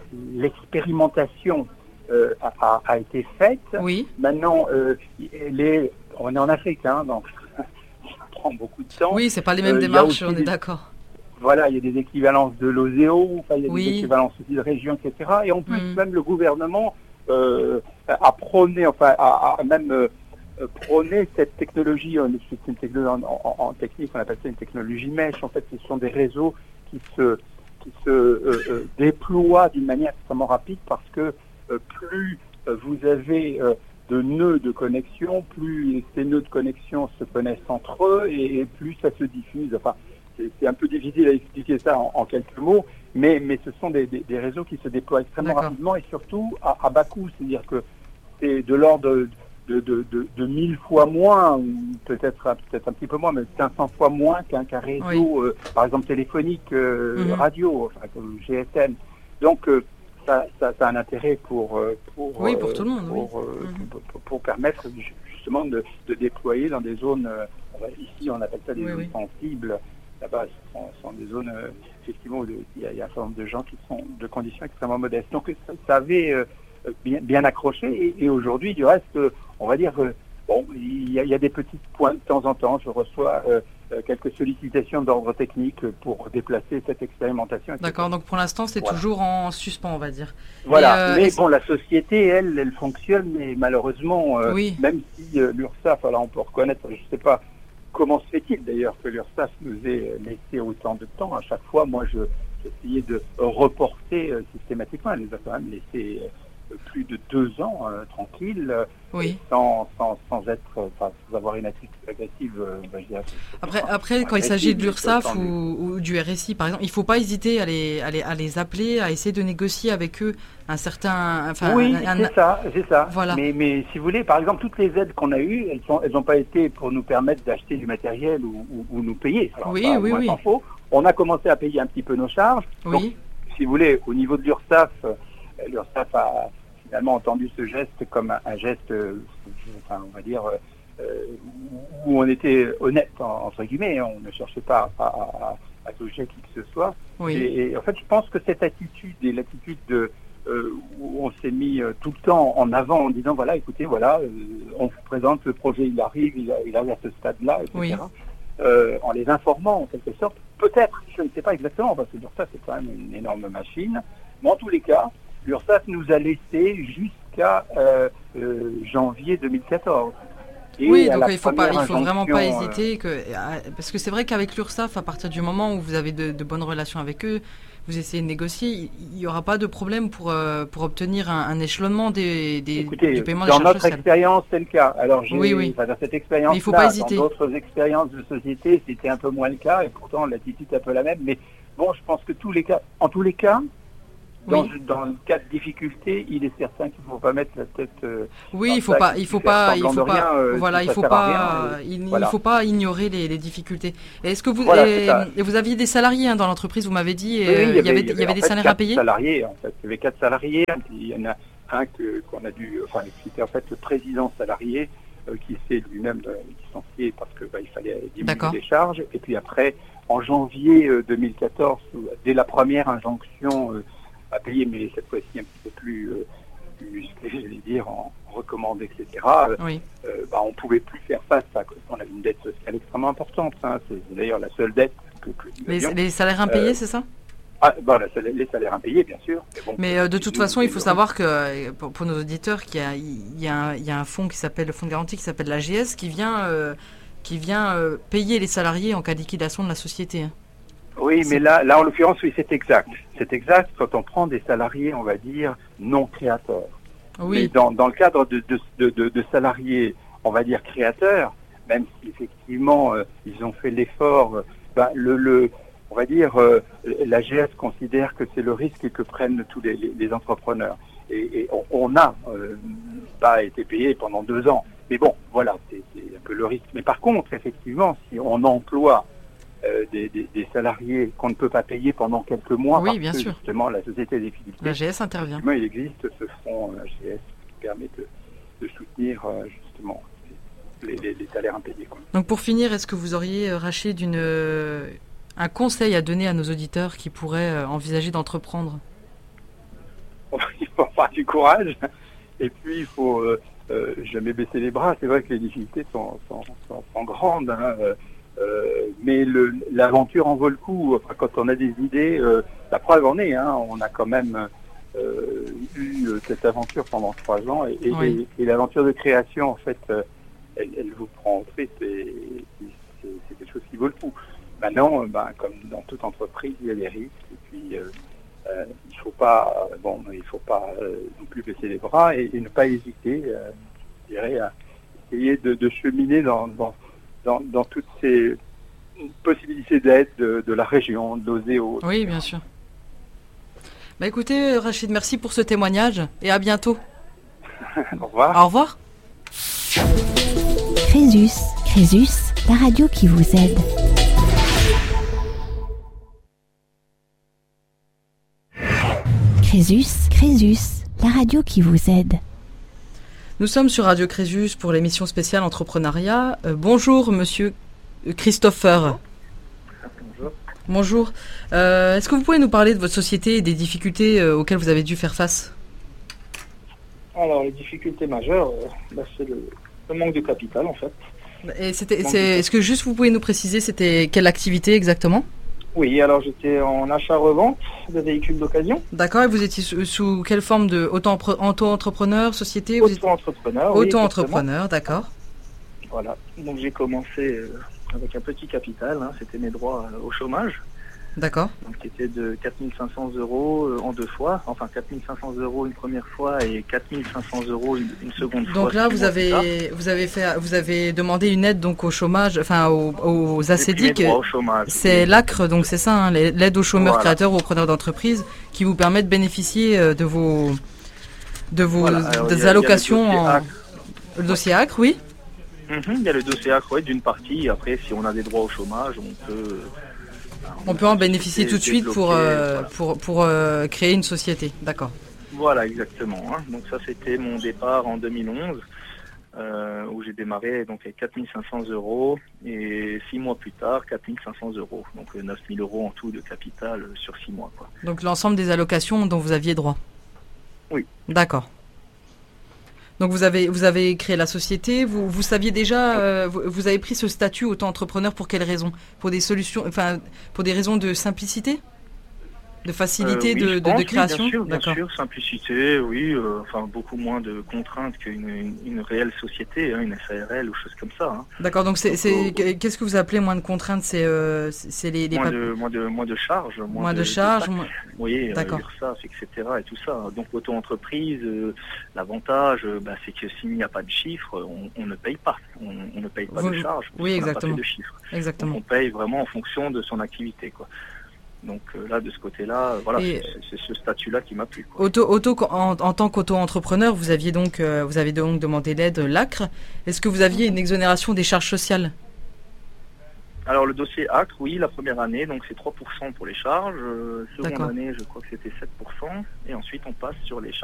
l'expérimentation euh, a, a été faite. Oui. Maintenant, euh, les, on est en Afrique, hein, donc ça prend beaucoup de temps. Oui, c'est pas les mêmes euh, démarches, on est des... d'accord. Voilà, il y a des équivalences de l'O S E O, enfin, il y a oui. des équivalences aussi de régions, et cetera. Et en plus, mmh. même le gouvernement euh, a prôné, enfin, a, a même euh, prôné cette technologie, euh, c'est une technologie en, en, en technique, on appelle ça une technologie mesh. En fait, ce sont des réseaux qui se, qui se euh, euh, déploient d'une manière extrêmement rapide parce que euh, plus euh, vous avez euh, de nœuds de connexion, plus ces nœuds de connexion se connaissent entre eux et, et plus ça se diffuse. Enfin, c'est un peu difficile à expliquer ça en, en quelques mots, mais, mais ce sont des, des, des réseaux qui se déploient extrêmement rapidement et surtout à, à bas coût. C'est-à-dire que c'est de l'ordre de, de, de, de, de mille fois moins, ou peut-être peut-être un petit peu moins, mais cinq cents fois moins qu'un qu'un réseau, oui. euh, par exemple téléphonique, euh, mm-hmm. radio, enfin, comme G S M. Donc, euh, ça, ça, ça a un intérêt pour, pour, oui, pour, euh, tout le monde, pour, oui. euh, mm-hmm. pour, pour, pour permettre justement de, de déployer dans des zones, euh, ici on appelle ça des oui, zones oui. sensibles. Là-bas, ce sont, sont des zones, euh, effectivement, où il y, y a un certain nombre de gens qui sont de conditions extrêmement modestes. Donc, ça, ça avait euh, bien, bien accroché. Et, et aujourd'hui, du reste, euh, on va dire, euh, bon, il y, y a des petits points de temps en temps. Je reçois euh, quelques sollicitations d'ordre technique pour déplacer cette expérimentation. D'accord, donc pour l'instant, c'est voilà. toujours en suspens, on va dire. Voilà, euh, mais bon, la société, elle, elle fonctionne, mais malheureusement, euh, oui. même si euh, l'URSSAF, alors on peut reconnaître, je ne sais pas, comment se fait-il d'ailleurs que l'URSSAF nous ait laissé autant de temps? À chaque fois, moi, je, j'essayais de reporter euh, systématiquement. Elle nous a quand même laissé euh, plus de deux ans euh, tranquilles, euh, oui. sans, sans, sans être, enfin, sans avoir une attitude agressive. Euh, bah, je dirais, après, après, quand il s'agit de l'URSSAF ou, ou du R S I, par exemple, il ne faut pas hésiter à les, à, les, à les appeler, à essayer de négocier avec eux un certain... Enfin, oui, un, c'est ça, c'est ça. Voilà. Mais, mais si vous voulez, par exemple, toutes les aides qu'on a eues, elles n'ont elles pas été pour nous permettre d'acheter du matériel ou, ou, ou nous payer. Alors, oui, ça, oui, oui. Faux. On a commencé à payer un petit peu nos charges. Oui. Donc, si vous voulez, au niveau de l'URSSAF, l'URSSAF a finalement entendu ce geste comme un, un geste, euh, enfin, on va dire, euh, où on était honnête, entre guillemets. On ne cherchait pas à, à, à toucher qui que ce soit. Oui. Et, et en fait, je pense que cette attitude et l'attitude de... Euh, où on s'est mis euh, tout le temps en avant en disant voilà, écoutez, voilà, euh, on vous présente le projet, il arrive, il, il arrive à ce stade-là, et cetera. Oui. Euh, en les informant en quelque sorte, peut-être, je ne sais pas exactement, parce que l'URSSAF c'est quand même une énorme machine, mais en tous les cas, l'URSSAF nous a laissé jusqu'à euh, euh, janvier deux mille quatorze. Et oui, donc il ne faut, pas, il faut vraiment pas euh, hésiter, que, parce que c'est vrai qu'avec l'URSSAF, à partir du moment où vous avez de, de bonnes relations avec eux, vous essayez de négocier, il n'y aura pas de problème pour, euh, pour obtenir un, un échelonnement des, des, Écoutez, du paiement des charges sociales. Dans notre sociales. expérience, c'est le cas. Alors, j'ai, oui, oui. Enfin, dans cette expérience-là, il faut pas hésiter. Dans d'autres expériences de société, c'était un peu moins le cas, et pourtant l'attitude est un peu la même. Mais bon, je pense que tous les cas, en tous les cas, Dans, oui. dans le cas de difficulté, il est certain qu'il ne faut pas mettre la tête. Euh, oui, il faut pas, il faut pas, il faut pas, rien, euh, voilà, il faut pas, rien, il, voilà. il faut pas ignorer les, les difficultés. Et est-ce que vous, voilà, et, et vous aviez des salariés hein, dans l'entreprise, vous m'avez dit, et, oui, oui, il, y avait, il y avait, il y avait des fait, salaires à payer. Salariés, en fait, il y avait quatre salariés. Il y en a un que qu'on a dû, enfin, c'était en fait le président salarié euh, qui s'est lui-même euh, licencié parce que bah, il fallait diminuer les charges. Et puis après, en janvier euh, deux mille quatorze, dès la première injonction. Euh, à payer, mais cette fois-ci un petit peu plus, euh, plus je vais dire, en recommande, et cetera. Oui. Euh, bah, on ne pouvait plus faire face à on avait une dette sociale extrêmement importante. Hein. C'est d'ailleurs la seule dette que, que nous les, avions. les salaires impayés, euh, c'est ça ah, bah, les salaires impayés, bien sûr. Mais, bon, mais euh, de toute façon, il faut savoir que, pour, pour nos auditeurs, qu'il y a, il y a, un, il y a un fonds qui s'appelle, le fonds de garantie qui s'appelle l'A G S, qui vient, euh, qui vient euh, payer les salariés en cas de liquidation de la société. Hein. Oui, mais là, là, en l'occurrence, oui, c'est exact. C'est exact quand on prend des salariés, on va dire, non créateurs. Oui. Mais dans, dans le cadre de, de, de, de, de salariés, on va dire, créateurs, même si effectivement, euh, ils ont fait l'effort, euh, ben, le, le, on va dire, euh, l'A G S considère que c'est le risque que prennent tous les, les, les entrepreneurs. Et, et on, on a euh, pas été payé pendant deux ans. Mais bon, voilà, c'est, c'est un peu le risque. Mais par contre, effectivement, si on emploie Euh, des, des, des salariés qu'on ne peut pas payer pendant quelques mois oui, parce bien que sûr. justement la société a des difficultés. L'A G S intervient. Il existe ce fonds euh, A G S qui permet de, de soutenir euh, justement les, les, les salaires impayés. Quoi. Donc pour finir, est-ce que vous auriez, Rachid, une, euh, un conseil à donner à nos auditeurs qui pourraient euh, envisager d'entreprendre? Il faut avoir du courage et puis il faut euh, euh, jamais baisser les bras. C'est vrai que les difficultés sont, sont, sont, sont grandes. Hein, euh, Euh, mais le, l'aventure en vaut le coup. Enfin, quand on a des idées, euh, la preuve en est, hein, on a quand même euh, eu cette aventure pendant trois ans et, et, oui. et, et l'aventure de création, en fait, euh, elle, elle vous prend en fait, c'est, c'est, c'est quelque chose qui vaut le coup. Maintenant, ben, comme dans toute entreprise, il y a des risques et puis euh, euh, il faut pas, bon, il faut pas euh, non plus baisser les bras et, et ne pas hésiter, euh, je dirais, à essayer de, de cheminer dans, dans Dans, dans toutes ces possibilités d'aide de, de la région, de l'O S E O. Oui, bien sûr. Bah écoutez, Rachid, merci pour ce témoignage et à bientôt. Au revoir. Au revoir. Crésus, Crésus, la radio qui vous aide. Crésus, Crésus, la radio qui vous aide. Nous sommes sur Radio Crésus pour l'émission spéciale Entrepreneuriat. Euh, bonjour, monsieur Christopher. Bonjour. Bonjour. Euh, est-ce que vous pouvez nous parler de votre société et des difficultés euh, auxquelles vous avez dû faire face? Alors, les difficultés majeures, euh, bah, c'est le, le manque de capital, en fait. Et c'était, c'est, est-ce que juste vous pouvez nous préciser, c'était quelle activité exactement? Oui, alors j'étais en achat-revente de véhicules d'occasion. D'accord, et vous étiez sous, sous quelle forme de auto-entrepreneur, société? Auto-entrepreneur, oui, auto-entrepreneur, d'accord. Voilà, donc j'ai commencé euh, avec un petit capital, hein, c'était mes droits euh, au chômage. D'accord. Donc qui était de quatre mille cinq cents euros euh, en deux fois, enfin quatre mille cinq cents euros une première fois et quatre mille cinq cents euros une, une seconde fois. Donc là, vous avez, vous avez fait, vous avez demandé une aide donc au chômage, enfin aux, aux A C D I C. C'est l'A C R E, donc c'est ça, hein, l'aide aux chômeurs, voilà, créateurs ou aux preneurs d'entreprise, qui vous permet de bénéficier de vos, de vos voilà. Alors, des y a, allocations. Y a le dossier A C R E, oui. Mm-hmm, il y a le dossier A C R E, oui, d'une partie. Après, si on a des droits au chômage, on peut. On, on peut en bénéficier tout de suite pour, euh, voilà. pour, pour euh, créer une société, d'accord. Voilà, exactement. Hein. Donc ça, c'était mon départ en deux mille onze, euh, où j'ai démarré donc, avec quatre mille cinq cents euros, et six mois plus tard, quatre mille cinq cents euros. Donc neuf mille euros en tout de capital euh, sur six mois. Quoi. Donc l'ensemble des allocations dont vous aviez droit? Oui. D'accord. Donc vous avez vous avez créé la société, vous vous saviez déjà, euh, vous, vous avez pris ce statut auto-entrepreneur pour quelles raisons? Pour des solutions, enfin pour des raisons de simplicité, de facilité, Euh, oui, de, je de, pense, de oui, création. bien sûr, bien D'accord. sûr, simplicité, oui, euh, enfin beaucoup moins de contraintes qu'une une, une réelle société, hein, une S A R L ou chose comme ça. Hein. D'accord. Donc c'est Donc, c'est euh, qu'est-ce que vous appelez moins de contraintes? C'est euh, c'est c'est les, les moins, pap- de, moins de moins de charges, moins, moins de de charges. taxes. moins- Oui, euh, D'accord. l'URSSAF, et cetera et tout ça. Donc auto-entreprise, euh, l'avantage, euh, bah, c'est que s'il n'y a pas de chiffres, on, on ne paye pas. On, on ne paye pas Vous- de charges. oui, puisqu'on n'a exactement. Pas fait de chiffres. Exactement. Donc on paye vraiment en fonction de son activité, quoi. Donc euh, là, de ce côté-là, euh, voilà, Et- c'est, c'est ce statut-là qui m'a plu, quoi. Auto, auto, en, en tant qu'auto-entrepreneur, vous aviez donc, euh, vous avez donc demandé l'aide l'A C R. Est-ce que vous aviez une exonération des charges sociales? Alors le dossier A C R, oui, la première année, donc c'est trois pour cent pour les charges. Euh, seconde D'accord. année, je crois que c'était sept pour cent. Et ensuite, on passe sur les charges